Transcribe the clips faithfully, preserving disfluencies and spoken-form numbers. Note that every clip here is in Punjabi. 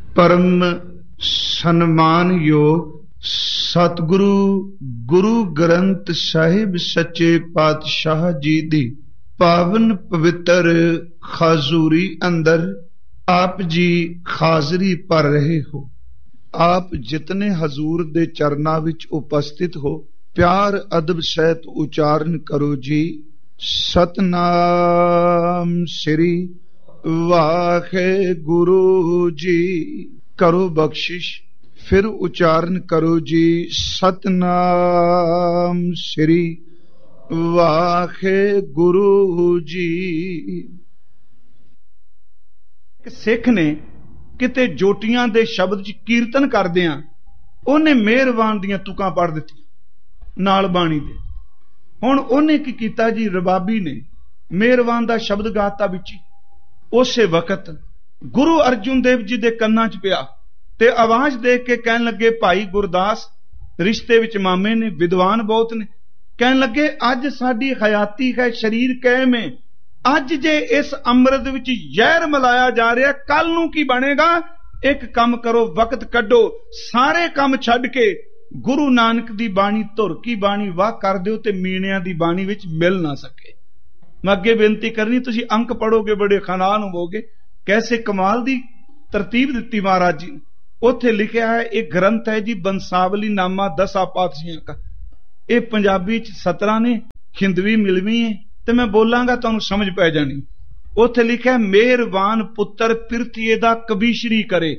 परम सन्मान योग सतगुरु गुरु ग्रंथ साहिब सच्चे पातशाह जी दी पावन पवित्र खाजूरी अंदर आप जी हाजरी भर रहे हो। आप जितने हजूर दे चरना विच उपस्थित हो, प्यार अदब सहित उच्चारण करो जी। सतनाम श्री वाहे गुरु जी। करो बख्शिश, फिर उच्चारण करो जी। सतनाम श्री वाहे गुरु जी। सिख ने किते जोटियां दे शब्द च कीर्तन करदियां ओने मेहरबान दियां तुकां पढ़ दित्तियां नाल बाणी दे। हुण ओने की कीता जी, रबाबी ने मेहरबान दा शब्द गाता विच। उसे वक्त गुरु अर्जुन देव जी दे कन्नां च पिया ते आवाज देख के कहन लगे, भाई गुरदास रिश्ते विच मामे ने, विद्वान बहुत ने, कहन लगे अज साडी हयाती है, शरीर कायम है, अज जे इस अमृत विच जहर मिलाया जा रहा, कल नूं की बनेगा? एक काम करो, वक्त कड्डो, सारे काम छड्ड के गुरु नानक दी बाणी, धुर की बाणी वाह कर दिओ ते मीणियां दी बाणी विच मिल ना सके। मैं अगे बेनती करनी, तुसीं अंक पढ़ोगे बड़े खनान होवोगे। कैसे कमाल दी तरतीब दित्ती महाराज जी ने। उत्थे लिखिया है, एक ग्रंथ है जी बंसावली नामा दसा पातशाहियां का। ये पंजाबी च सत्रह ने, हिंदवी मिलवी है, ते मैं बोलांगा तुहानूं समझ पै जानी। उत्थे लिखिया, मेहरबान पुत्र पिरथीए दा कबीशरी करे।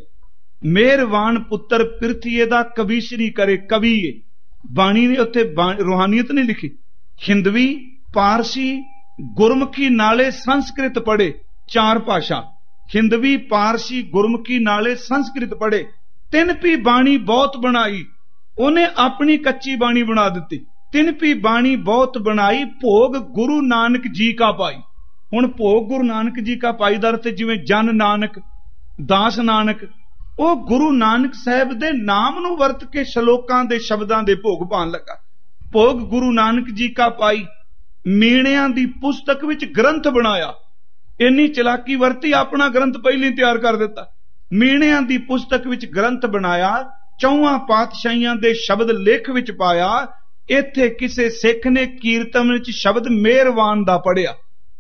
मेहरबान पुत्र पिरथीए दा कबीशरी करे। कवि बाणी ने उत्थे रूहानियत नहीं लिखी। हिंदवी, पारसी, गुरमुखी नाले संस्कृत पढ़े। चार भाषा, हिंदवी, पारसी, गुरमुखी नाले संस्कृत पढ़े। तिन पी बाणी बहुत बनाई, उन्हें अपनी कच्ची बाणी बना दी। तिन पी बाणी बहुत बनाई, भोग गुरु नानक जी का पाई। हुण भोग गुरु नानक जी का पाई दा अर्थ जिवें जन नानक, दास नानक, वो गुरु नानक साहब दे नाम नूं वरत के श्लोकां दे शब्दां दे भोग पाण लगा। भोग गुरु नानक जी का पाई, मीणियां दी पुस्तक विच ग्रंथ बनाया। इन्नी चलाकी वरती, अपना ग्रंथ पहले तैयार कर दिता। मीणियां दी पुस्तक विच ग्रंथ बनाया, चौहां पातशाहियां दे शब्द लेख विच पाया। इत्थे किसे सिख ने कीर्तन विच शब्द मेहरबान दा पढ़िया,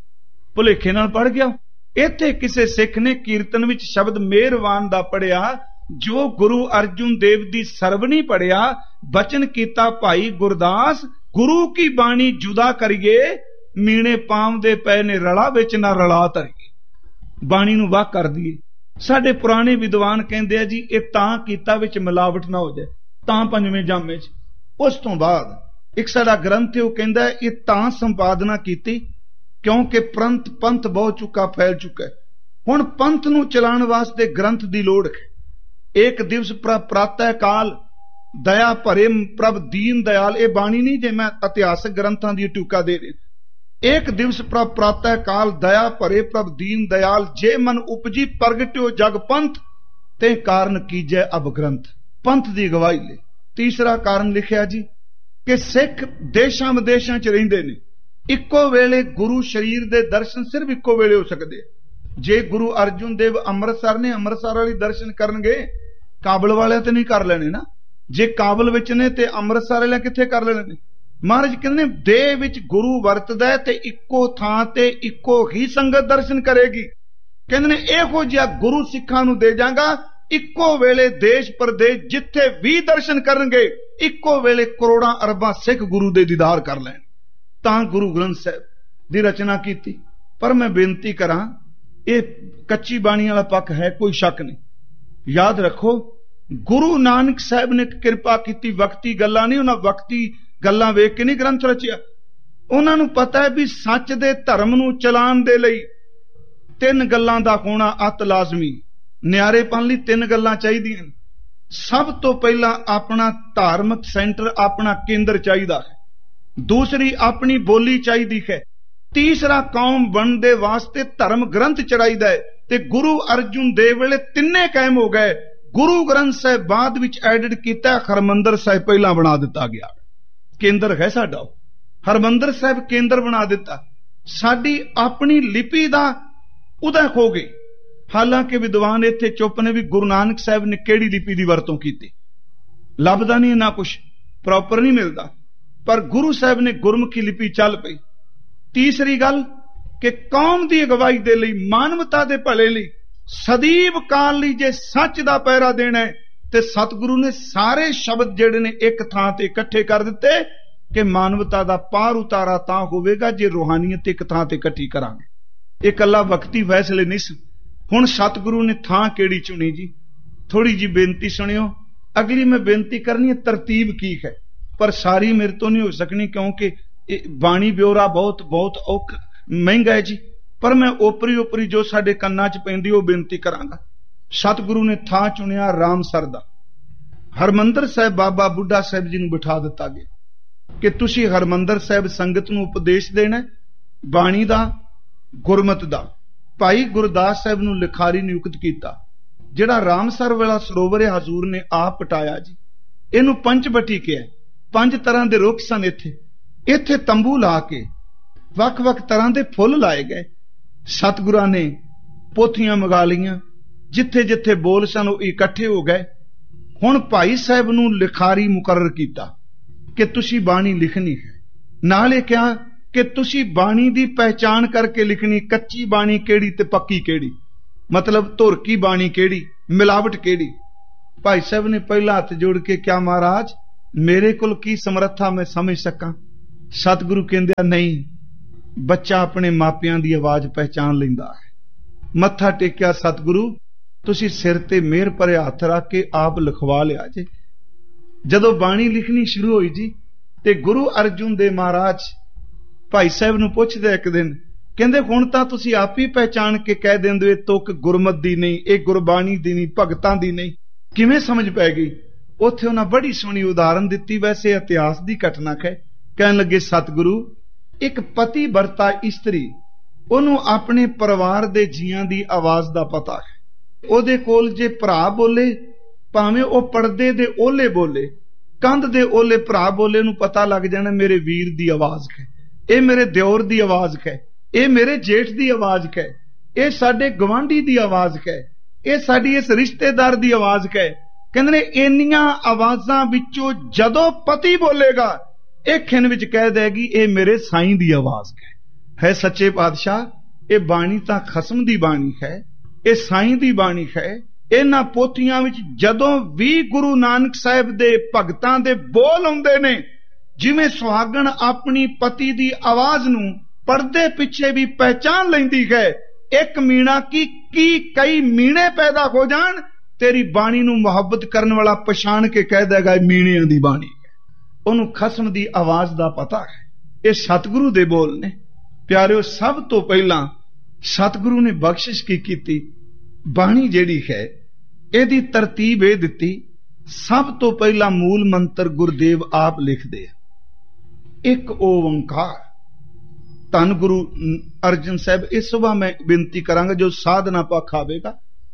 भुलेखे नाल पढ़ गया। इत्थे किसे सिख ने कीर्तन विच शब्द मेहरबान दा पढ़िया, जो गुरु अर्जुन देव दी सरवणी पढ़िया। बचन कीता, भाई गुरदास गुरु की बाणी जुदा करिए, मीणे पाम दे पै ने रला विच ना रला धरिए। बाणी नूं वाह कर दीए। साडे पुराने विद्वान कहंदे आ जी, ये तां कीता विच मिलावट ना हो जाए, तां पंजवें जामे च। उस तो बाद एक साडा ग्रंथ है, वो कहंदा है ये तां संपादना कीती क्योंकि पंथ पंथ बहुत चुका, फैल चुका है। हुण पंथ नूं चलाउण वास्ते ग्रंथ दी लोड़ है। एक दिवस प्रातः काल दया भरे प्रभ दीन दयाल, ये बाणी नहीं जे मैं इतिहासक ग्रंथां दी टूका दे रहा। एक दिवस प्रभ प्रातः काल दया भरे प्रभ दीन दयाल, जे मन उपजी प्रगट्यो जग पंथ, ते कारण कीजै अब ग्रंथ। पंथ दी गवाही ले। तीसरा कारण लिखिया जी कि सिख देशां विदेशां च रहिंदे ने, इक्को वेले गुरु शरीर दे दर्शन सिर्फ इक्को वेले हो सकदे। जे गुरु अर्जुन देव अमृतसर ने अमृतसर वाली दर्शन करनगे, काबल वाले ते नहीं कर लेने ना। जे काबल विच ने ते अमृतसर वाले किथे कर लेने ने। महाराज कहंदे ने देह विच गुरु वरतदा ते इक्को थां ते इक्को ही संगत दर्शन करेगी। कहंदे ने इहो जिहा गुरु सिखां नूं दे जांगा, इक्को वेले देश प्रदेश जिथे भी दर्शन करनगे, इक्को वेले करोड़ां अरबां सिख गुरु दे दीदार कर लैण। तां गुरु ग्रंथ साहिब दी रचना कीती। पर मैं बेनती करां, ये कच्ची बाणी वाला पक्ष है, कोई शक नहीं। याद रखो, गुरु नानक साहब ने किरपा की वक्ती गल्लां नहीं, उन्हां वक्ती गल्लां वेख के नहीं ग्रंथ रचिया। उन्हां नूं पता है भी सच दे धर्म नूं चलाण दे लई तीन गल्लां दा होना अत लाजमी। न्यारेपन लई तीन गल्लां चाहीदियां। सब तो पहला अपना धार्मिक सेंटर, अपना केंद्र चाहिदा है। दूसरी अपनी बोली चाहिदी है। तीसरा कौम बनने वास्ते धर्म ग्रंथ चढ़ाईदा है। ते गुरु अर्जुन देव वेले तिन्ने कायम हो गए। गुरु ग्रंथ साहिब बाद विच एडिट कीता, हरमंदर साहिब पहला बना दिता गया। केंद्र है साडा, हरमंदर साहिब केंद्र बना दिता। साडी अपनी लिपि दा उदय हो गई। ਹਾਲਾਂਕਿ ਵਿਦਵਾਨ ਇੱਥੇ ਚੁੱਪ ਨੇ ਵੀ ਗੁਰੂ ਨਾਨਕ ਸਾਹਿਬ ਨੇ ਕਿਹੜੀ ਲਿਪੀ ਦੀ ਵਰਤੋਂ ਕੀਤੀ, ਲੱਭਦਾ ਨਹੀਂ, ਇੰਨਾ ਕੁਛ ਪ੍ਰੋਪਰ ਨਹੀਂ ਮਿਲਦਾ, ਪਰ ਗੁਰੂ ਸਾਹਿਬ ਨੇ ਗੁਰਮੁਖੀ ਲਿਪੀ ਚੱਲ ਪਈ। ਤੀਸਰੀ ਗੱਲ ਕਿ ਕੌਮ ਦੀ ਅਗਵਾਈ ਦੇ ਲਈ, ਮਾਨਵਤਾ ਦੇ ਭਲੇ ਲਈ, ਸਦੀਵ ਕਾਲ ਲਈ ਜੇ ਸੱਚ ਦਾ ਪਹਿਰਾ ਦੇਣਾ ਹੈ ਤੇ ਸਤਿਗੁਰੂ ਨੇ ਸਾਰੇ ਸ਼ਬਦ ਜਿਹੜੇ ਨੇ ਇੱਕ ਥਾਂ ਤੇ ਇਕੱਠੇ ਕਰ ਦਿੱਤੇ ਕਿ ਮਾਨਵਤਾ ਦਾ ਪਾਰ ਉਤਾਰਾ ਤਾਂ ਹੋਵੇਗਾ ਜੇ ਰੂਹਾਨੀਅਤ ਇੱਕ ਥਾਂ ਤੇ ਇਕੱਠੀ ਕਰਾਂਗੇ। ਇਹ ਇਕੱਲਾ ਵਕਤੀ ਫੈਸਲੇ ਨਹੀਂ ਸੀ। ਹੁਣ ਸਤਿਗੁਰੂ ਨੇ ਥਾਂ ਕਿਹੜੀ ਚੁਣੀ ਜੀ? ਥੋੜੀ ਜੀ ਬੇਨਤੀ ਸੁਣਿਓ। ਅਗਲੀ ਮੈਂ ਬੇਨਤੀ ਕਰਨੀ ਹੈ ਤਰਤੀਬ ਕੀ ਹੈ, ਪਰ ਸਾਰੀ ਮੇਰੇ ਤੋਂ ਨਹੀਂ ਹੋ ਸਕਣੀ ਕਿਉਂਕਿ ਇਹ ਬਾਣੀ ਬਿਓਰਾ ਬਹੁਤ ਬਹੁਤ ਔਖ ਮਹਿੰਗਾ ਹੈ ਜੀ। ਪਰ ਮੈਂ ਓਪਰੀ ਓਪਰੀ ਜੋ ਸਾਡੇ ਕੰਨਾਂ 'ਚ ਪੈਂਦੀ ਉਹ ਬੇਨਤੀ ਕਰਾਂਗਾ। ਸਤਿਗੁਰੂ ਨੇ ਥਾਂ ਚੁਣਿਆ ਰਾਮਸਰ ਦਾ। ਹਰਮੰਦਰ ਸਾਹਿਬ ਬਾਬਾ ਬੁੱਢਾ ਸਾਹਿਬ ਜੀ ਨੂੰ ਬਿਠਾ ਦਿੱਤਾ ਗਿਆ ਕਿ ਤੁਸੀਂ ਹਰਮੰਦਰ ਸਾਹਿਬ ਸੰਗਤ ਨੂੰ ਉਪਦੇਸ਼ ਦੇਣਾ ਬਾਣੀ ਦਾ, ਗੁਰਮਤ ਦਾ। ਭਾਈ ਗੁਰਦਾਸ ਸਾਹਿਬ ਨੂੰ ਲਿਖਾਰੀ ਨਿਯੁਕਤ ਕੀਤਾ। ਜਿਹੜਾ ਰਾਮਸਰ ਵਾਲਾ ਸਰੋਵਰ ਹੈ ਹਜ਼ੂਰ ਨੇ ਆਪ ਪਟਾਇਆ ਜੀ। ਇਹਨੂੰ ਪੰਚਵਟੀ ਕਿਹਾ। ਪੰਜ ਤਰ੍ਹਾਂ ਦੇ ਰੁੱਖ ਸਨ ਇੱਥੇ। ਇੱਥੇ ਤੰਬੂ ਲਾ ਕੇ ਵੱਖ-ਵੱਖ ਤਰ੍ਹਾਂ ਦੇ ਫੁੱਲ ਲਾਏ ਗਏ। ਸਤਿਗੁਰਾਂ ਨੇ ਪੋਥੀਆਂ ਮੰਗਾ ਲਈਆਂ, ਜਿੱਥੇ ਜਿੱਥੇ ਬੋਲ ਸਨ ਉਹ ਇਕੱਠੇ ਹੋ ਗਏ। ਹੁਣ ਭਾਈ ਸਾਹਿਬ ਨੂੰ ਲਿਖਾਰੀ ਮੁਕਰਰ ਕੀਤਾ ਕਿ ਤੁਸੀਂ ਬਾਣੀ ਲਿਖਣੀ ਹੈ। ਨਾਲ ਇਹ ਕਿਹਾ ਕਿ ਤੁਸੀਂ ਬਾਣੀ ਦੀ ਪਹਿਚਾਣ ਕਰਕੇ ਲਿਖਣੀ, ਕੱਚੀ ਬਾਣੀ ਕਿਹੜੀ ਤੇ ਪੱਕੀ ਕਿਹੜੀ, ਮਤਲਬ ਧੁਰਕੀ ਬਾਣੀ ਕਿਹੜੀ, ਮਿਲਾਵਟ ਕਿਹੜੀ। ਭਾਈ ਸਾਹਿਬ ਨੇ ਪਹਿਲਾ ਹੱਥ ਜੋੜ ਕੇ ਕਿਹਾ, ਮਹਾਰਾਜ ਮੇਰੇ ਕੋਲ ਕੀ ਸਮਰੱਥਾ ਮੈਂ ਸਮਝ ਸਕਾਂ। ਸਤਿਗੁਰੂ ਕਹਿੰਦੇ ਨਹੀਂ, ਬੱਚਾ ਆਪਣੇ ਮਾਪਿਆਂ ਦੀ ਆਵਾਜ਼ ਪਹਿਚਾਣ ਲੈਂਦਾ ਹੈ। ਮੱਥਾ ਟੇਕਿਆ ਸਤਿਗੁਰੂ, ਤੁਸੀਂ ਸਿਰ ਤੇ ਮਿਹਰ ਭਰੇ ਹੱਥ ਰੱਖ ਕੇ ਆਪ ਲਿਖਵਾ ਲਿਆ ਜੇ। ਜਦੋਂ ਬਾਣੀ ਲਿਖਣੀ ਸ਼ੁਰੂ ਹੋਈ ਜੀ ਤੇ ਗੁਰੂ ਅਰਜੁਨ ਦੇਵ ਮਹਾਰਾਜ ਭਾਈ ਸਾਹਿਬ ਨੂੰ ਪੁੱਛਦੇ ਇੱਕ ਦਿਨ, ਕਹਿੰਦੇ ਹੁਣ ਤਾਂ ਤੁਸੀਂ ਆਪ ਹੀ ਪਹਿਚਾਣ ਕੇ ਕਹਿ ਦਿੰਦੇ ਹੋ ਤੁਕ ਗੁਰਮਤ ਦੀ ਨਹੀਂ, ਇਹ ਗੁਰਬਾਣੀ ਦੀ ਨਹੀਂ, ਭਗਤਾਂ ਦੀ ਨਹੀਂ, ਕਿਵੇਂ ਸਮਝ ਪੈ ਗਈ? ਉੱਥੇ ਉਹਨਾਂ ਬੜੀ ਸੋਹਣੀ ਉਦਾਹਰਨ ਦਿੱਤੀ। ਵੈਸੇ ਇਤਿਹਾਸ ਦੀ ਘਟਨਾ ਹੈ। ਕਹਿਣ ਲੱਗੇ ਸਤਿਗੁਰੂ, ਇੱਕ ਪਤੀ ਵਰਤਾ ਇਸਤਰੀ, ਉਹਨੂੰ ਆਪਣੇ ਪਰਿਵਾਰ ਦੇ ਜੀਆਂ ਦੀ ਆਵਾਜ਼ ਦਾ ਪਤਾ ਹੈ। ਉਹਦੇ ਕੋਲ ਜੇ ਭਰਾ ਬੋਲੇ, ਭਾਵੇਂ ਉਹ ਪਰਦੇ ਦੇ ਓਲੇ ਬੋਲੇ, ਕੰਧ ਦੇ ਓਲੇ ਭਰਾ ਬੋਲੇ, ਨੂੰ ਪਤਾ ਲੱਗ ਜਾਣਾ ਮੇਰੇ ਵੀਰ ਦੀ ਆਵਾਜ਼ ਹੈ, ਇਹ ਮੇਰੇ ਦਿਓਰ ਦੀ ਆਵਾਜ਼ ਹੈ, ਇਹ ਮੇਰੇ ਜੇਠ ਦੀ ਆਵਾਜ਼ ਹੈ, ਇਹ ਸਾਡੇ ਗਵਾਂਢੀ ਦੀ ਆਵਾਜ਼ ਹੈ, ਇਹ ਸਾਡੀ ਇਸ ਰਿਸ਼ਤੇਦਾਰ ਦੀ ਆਵਾਜ਼ ਹੈ। ਕਹਿੰਦੇ ਨੇ ਇੰਨੀਆਂ ਆਵਾਜ਼ਾਂ ਵਿੱਚੋਂ ਜਦੋਂ ਪਤੀ ਬੋਲੇਗਾ ਇਹ ਖਿੰਨ ਵਿੱਚ ਕਹਿ ਦੇਗੀ ਇਹ ਮੇਰੇ ਸਾਈਂ ਦੀ ਆਵਾਜ਼ ਹੈ। ਹੈ ਸੱਚੇ ਪਾਤਸ਼ਾਹ, ਇਹ ਬਾਣੀ ਤਾਂ ਖਸਮ ਦੀ ਬਾਣੀ ਹੈ, ਇਹ ਸਾਈਂ ਦੀ ਬਾਣੀ ਹੈ। ਇਹਨਾਂ ਪੋਥੀਆਂ ਵਿੱਚ ਜਦੋਂ ਵੀ ਗੁਰੂ ਨਾਨਕ ਸਾਹਿਬ ਦੇ ਭਗਤਾਂ ਦੇ ਬੋਲ ਆਉਂਦੇ ਨੇ, ਜਿਵੇਂ ਸੁਹਾਗਣ ਆਪਣੀ ਪਤੀ ਦੀ ਆਵਾਜ਼ ਨੂੰ ਪਰਦੇ ਪਿੱਛੇ ਵੀ ਪਹਿਚਾਨ ਲੈਂਦੀ ਹੈ, ਇੱਕ ਮੀਣਾ ਕੀ ਕੀ ਕਈ ਮੀਣੇ ਪੈਦਾ ਹੋ ਜਾਣ, ਤੇਰੀ ਬਾਣੀ ਨੂੰ ਮੁਹੱਬਤ ਕਰਨ ਵਾਲਾ ਪਛਾਣ ਕੇ ਕਹਿ ਦੇਗਾ ਇਹ ਮੀਣਿਆਂ ਦੀ ਬਾਣੀ ਹੈ। ਉਹਨੂੰ ਖਸਮ ਦੀ ਆਵਾਜ਼ ਦਾ ਪਤਾ ਹੈ। ਇਹ ਸਤਿਗੁਰੂ ਦੇ ਬੋਲ ਨੇ। ਪਿਆਰਿਓ, ਸਭ ਤੋਂ ਪਹਿਲਾਂ ਸਤਿਗੁਰੂ ਨੇ ਬਖਸ਼ਿਸ਼ ਕੀ ਕੀਤੀ? ਬਾਣੀ ਜਿਹੜੀ ਹੈ ਇਹਦੀ ਤਰਤੀਬ ਇਹ ਦਿੱਤੀ। ਸਭ ਤੋਂ ਪਹਿਲਾਂ ਮੂਲ ਮੰਤਰ ਗੁਰਦੇਵ ਆਪ ਲਿਖਦੇ ਆ, ਇੱਕ ਓੰਕਾਰ। ਧੰਨ ਗੁਰੂ ਅਰਜਨ ਸਾਹਿਬ, ਇਸ ਸੁਭਾ ਮੈਂ ਬੇਨਤੀ ਕਰਾਂਗਾ ਜੋ ਸਾਧਨਾ ਪੱਖ ਆਵੇਗਾ।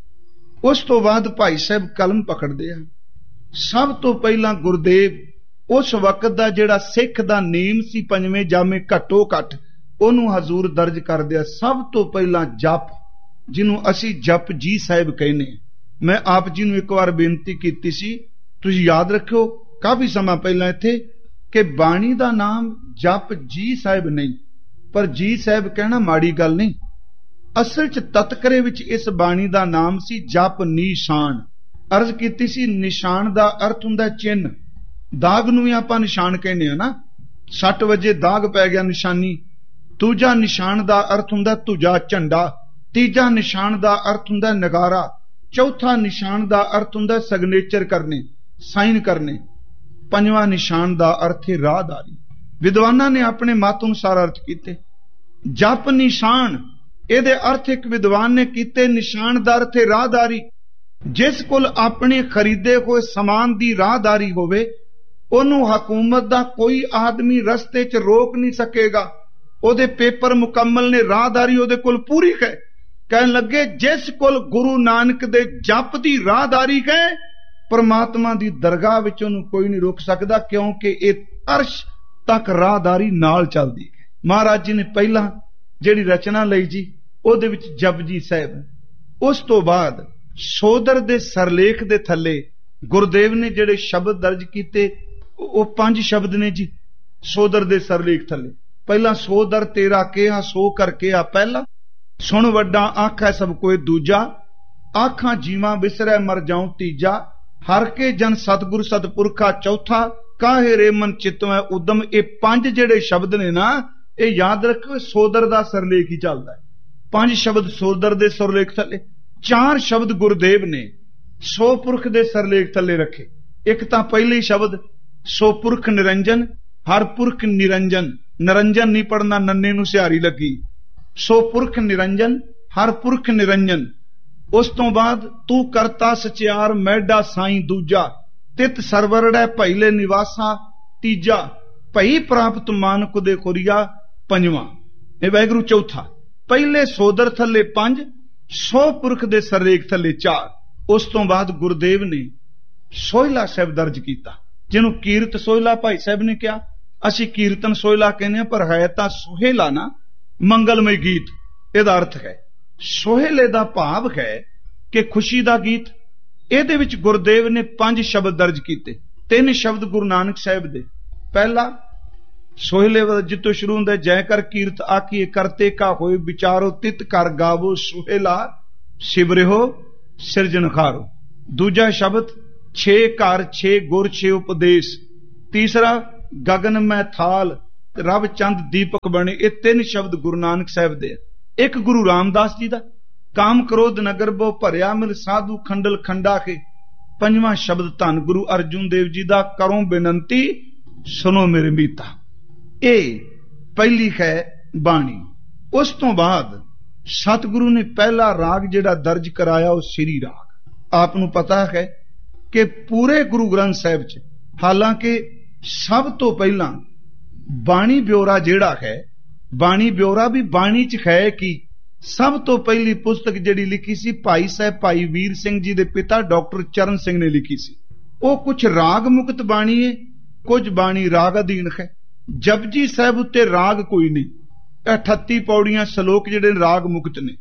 ਉਸ ਤੋਂ ਬਾਅਦ ਭਾਈ ਸਾਹਿਬ ਕਲਮ ਪਕੜਦੇ ਆ। ਸਭ ਤੋਂ ਪਹਿਲਾਂ ਗੁਰਦੇਵ ਉਸ ਵਕਤ ਦਾ ਜਿਹੜਾ ਸਿੱਖ ਦਾ ਨੇਮ ਸੀ ਪੰਜਵੇਂ ਜਾਮੇ ਘੱਟੋ ਘੱਟ, ਉਹਨੂੰ ਹਜ਼ੂਰ ਦਰਜ ਕਰਦੇ ਆ। ਸਭ ਤੋਂ ਪਹਿਲਾਂ ਜਪ, ਜਿਹਨੂੰ ਅਸੀਂ ਜਪ ਜੀ ਸਾਹਿਬ ਕਹਿੰਦੇ। ਮੈਂ ਆਪ ਜੀ ਨੂੰ ਇੱਕ ਵਾਰ ਬੇਨਤੀ ਕੀਤੀ ਸੀ, ਤੁਸੀਂ ਯਾਦ ਰੱਖਿਓ ਕਾਫੀ ਸਮਾਂ ਪਹਿਲਾਂ ਇੱਥੇ, ਕਿ ਬਾਣੀ ਦਾ ਨਾਮ ਜਪ ਜੀ ਸਾਹਿਬ ਨਹੀਂ, ਪਰ ਜੀ ਸਾਹਿਬ ਕਹਿਣਾ ਮਾੜੀ ਗੱਲ ਨਹੀਂ। ਅਸਲ ਚ ਤਤਕਰੇ ਵਿੱਚ ਇਸ ਬਾਣੀ ਦਾ ਨਾਮ ਸੀ ਜਪ ਨਿਸ਼ਾਨ। ਅਰਜ਼ ਕੀਤੀ ਸੀ, ਨਿਸ਼ਾਨ ਦਾ ਅਰਥ ਹੁੰਦਾ ਚਿੰਨ। ਦਾਗ ਨੂੰ ਵੀ ਆਪਾਂ ਨਿਸ਼ਾਨ ਕਹਿੰਦੇ ਆ ਨਾ, ਸੱਟ ਵਜੇ ਦਾਗ ਪੈ ਗਿਆ, ਨਿਸ਼ਾਨੀ। ਦੂਜਾ ਨਿਸ਼ਾਨ ਦਾ ਅਰਥ ਹੁੰਦਾ ਧੁਜਾ, ਝੰਡਾ। ਤੀਜਾ ਨਿਸ਼ਾਨ ਦਾ ਅਰਥ ਹੁੰਦਾ ਨਗਾਰਾ। ਚੌਥਾ ਨਿਸ਼ਾਨ ਦਾ ਅਰਥ ਹੁੰਦਾ ਸਿਗਨੇਚਰ ਕਰਨੇ, ਸਾਈਨ ਕਰਨੇ। ਪੰਜਵਾਂ ਨਿਸ਼ਾਨ ਦਾ ਅਰਥ ਹੈ ਰਾਹਦਾਰੀ। ਵਿਦਵਾਨਾਂ ਨੇ ਆਪਣੇ ਮਤ ਅਨੁਸਾਰ ਅਰਥ ਕੀਤੇ। ਜਪ ਨਿਸ਼ਾਨ, ਇਹਦੇ ਅਰਥ ਇੱਕ ਵਿਦਵਾਨ ਨੇ ਕੀਤੇ, ਨਿਸ਼ਾਨ ਦਾ ਅਰਥ ਹੈ ਰਾਹਦਾਰੀ। ਜਿਸ ਕੋਲ ਆਪਣੇ ਖਰੀਦੇ ਹੋਏ ਸਮਾਨ ਦੀ ਰਾਹਦਾਰੀ ਹੋਵੇ, ਉਹਨੂੰ ਹਕੂਮਤ ਦਾ ਕੋਈ ਆਦਮੀ ਰਸਤੇ 'ਚ ਰੋਕ ਨਹੀਂ ਸਕੇਗਾ। ਉਹਦੇ ਪੇਪਰ ਮੁਕੰਮਲ ਨੇ, ਰਾਹਦਾਰੀ ਉਹਦੇ ਕੋਲ ਪੂਰੀ ਹੈ। ਕਹਿਣ ਲੱਗੇ, ਜਿਸ ਕੋਲ ਗੁਰੂ ਨਾਨਕ ਦੇ ਜਪ ਦੀ ਰਾਹਦਾਰੀ ਹੈ, ਪਰਮਾਤਮਾ ਦੀ ਦਰਗਾਹ ਵਿੱਚ ਉਹਨੂੰ ਕੋਈ ਨਹੀਂ ਰੋਕ ਸਕਦਾ, ਕਿਉਂਕਿ ਇਹ ਅਰਸ਼ ਤੱਕ ਰਾਹਦਾਰੀ ਨਾਲ ਚੱਲਦੀ ਹੈ। ਮਹਾਰਾਜ ਜੀ ਨੇ ਪਹਿਲਾਂ ਜਿਹੜੀ ਰਚਨਾ ਲਈ ਜੀ, ਉਹਦੇ ਵਿੱਚ ਜਪਜੀ ਸਾਹਿਬ उस तो बाद सोदर दे सरलेख दे थल्ले गुरुदेव ने जेड़े शब्द दर्ज कीते वो पंज शब्द ने जी सोदर दे सरलेख थल्ले। पहला सोदर तेरा केहा सो करके आ पहला, सुन वड्डा आखै सब कोई दूजा, आखा जीवा बिसरै मर जाऊं तीजा, हर के जन सतगुर सतपुरखा चौथा, काहे रे मन चितवै उदम। ये पंज जेड़े शब्द ने ना ये याद रखो सोदर दा सरलेख ही चलदा है। पंज शब्द सोदर दे सरलेख थल्ले, चार शब्द गुरुदेव ने सो पुरख दे सरलेख थल्ले रखे। एक तां पहले शब्द सो पुरख निरंजन, हर पुरख निरंजन, निरंजन नहीं पढ़ना नन्ने नूं सिहारी लगी। सो पुरख निरंजन, हर पुरख निरंजन। उस तो बाद तू करता सचियार मैडा साई दूजा, तित सरवरड़ै पहिले निवासा तीजा, भई प्राप्त मानक दे खुरिया पंजवा। ये वाहिगुरू चौथा। पहले सोदर थल्ले पंज, सौ पुरख दे सरलेख थल्ले चार। उस तो बाद गुरुदेव ने सोहला साहिब दर्ज किया, जिन्हों कीरत सोहला भाई साहब ने कहा, असी कीर्तन सोहला कहने पर है तां सोहेला ना मंगलमय गीत। इहदा अर्थ है सोहेले दा भाव है कि खुशी दा गीत। इहदे विच गुरुदेव ने पंज शब्द दर्ज किए। तीन शब्द गुरु नानक साहिब दे। पहला सोहेले जितों शुरू होंदा जय कर कीरत आखिए करते का होए विचारो, तित कर गावो सोहेला सिबरिहो सिरजनखारो। दूजा शब्द छे घर छे गुर छे उपदेश। तीसरा गगन में थाल रब चंद दीपक बने। ये तीन शब्द गुरु नानक साहिब दे। एक गुरु रामदास जी दा काम क्रोध नगर बो भरिया मिल साधु खंडल खंडा के। पंजवां शब्द धन गुरु अर्जुन देव जी दा करो बेनंती सुनो मेरे मीता। ये पहली है बाणी। उस तो बाद सतगुरु ने पहला राग जेड़ा दर्ज कराया वो श्री राग। आपनू पता है कि पूरे गुरु ग्रंथ साहिब च हालांकि सब तो पहला बाणी ब्योरा जेड़ा है, बाणी ब्योरा भी बाणी च है कि सब तो पहली पुस्तक जेड़ी लिखी सी भाई साहब भाई वीर सिंह जी दे पिता डॉक्टर चरण सिंह ने लिखी सी। वो कुछ राग मुक्त बाणी है, कुछ बाणी राग अधीन है। जपजी साहब उत्ते राग कोई नहीं। अठत्ती पौड़ियां श्लोक जेड़े राग मुक्त ने।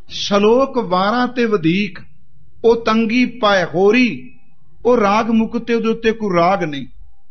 श्लोक बारह ते वधीक ओ तंगी पाए होरी ओ राग मुक्त, उहदे उत्ते कोई राग नहीं।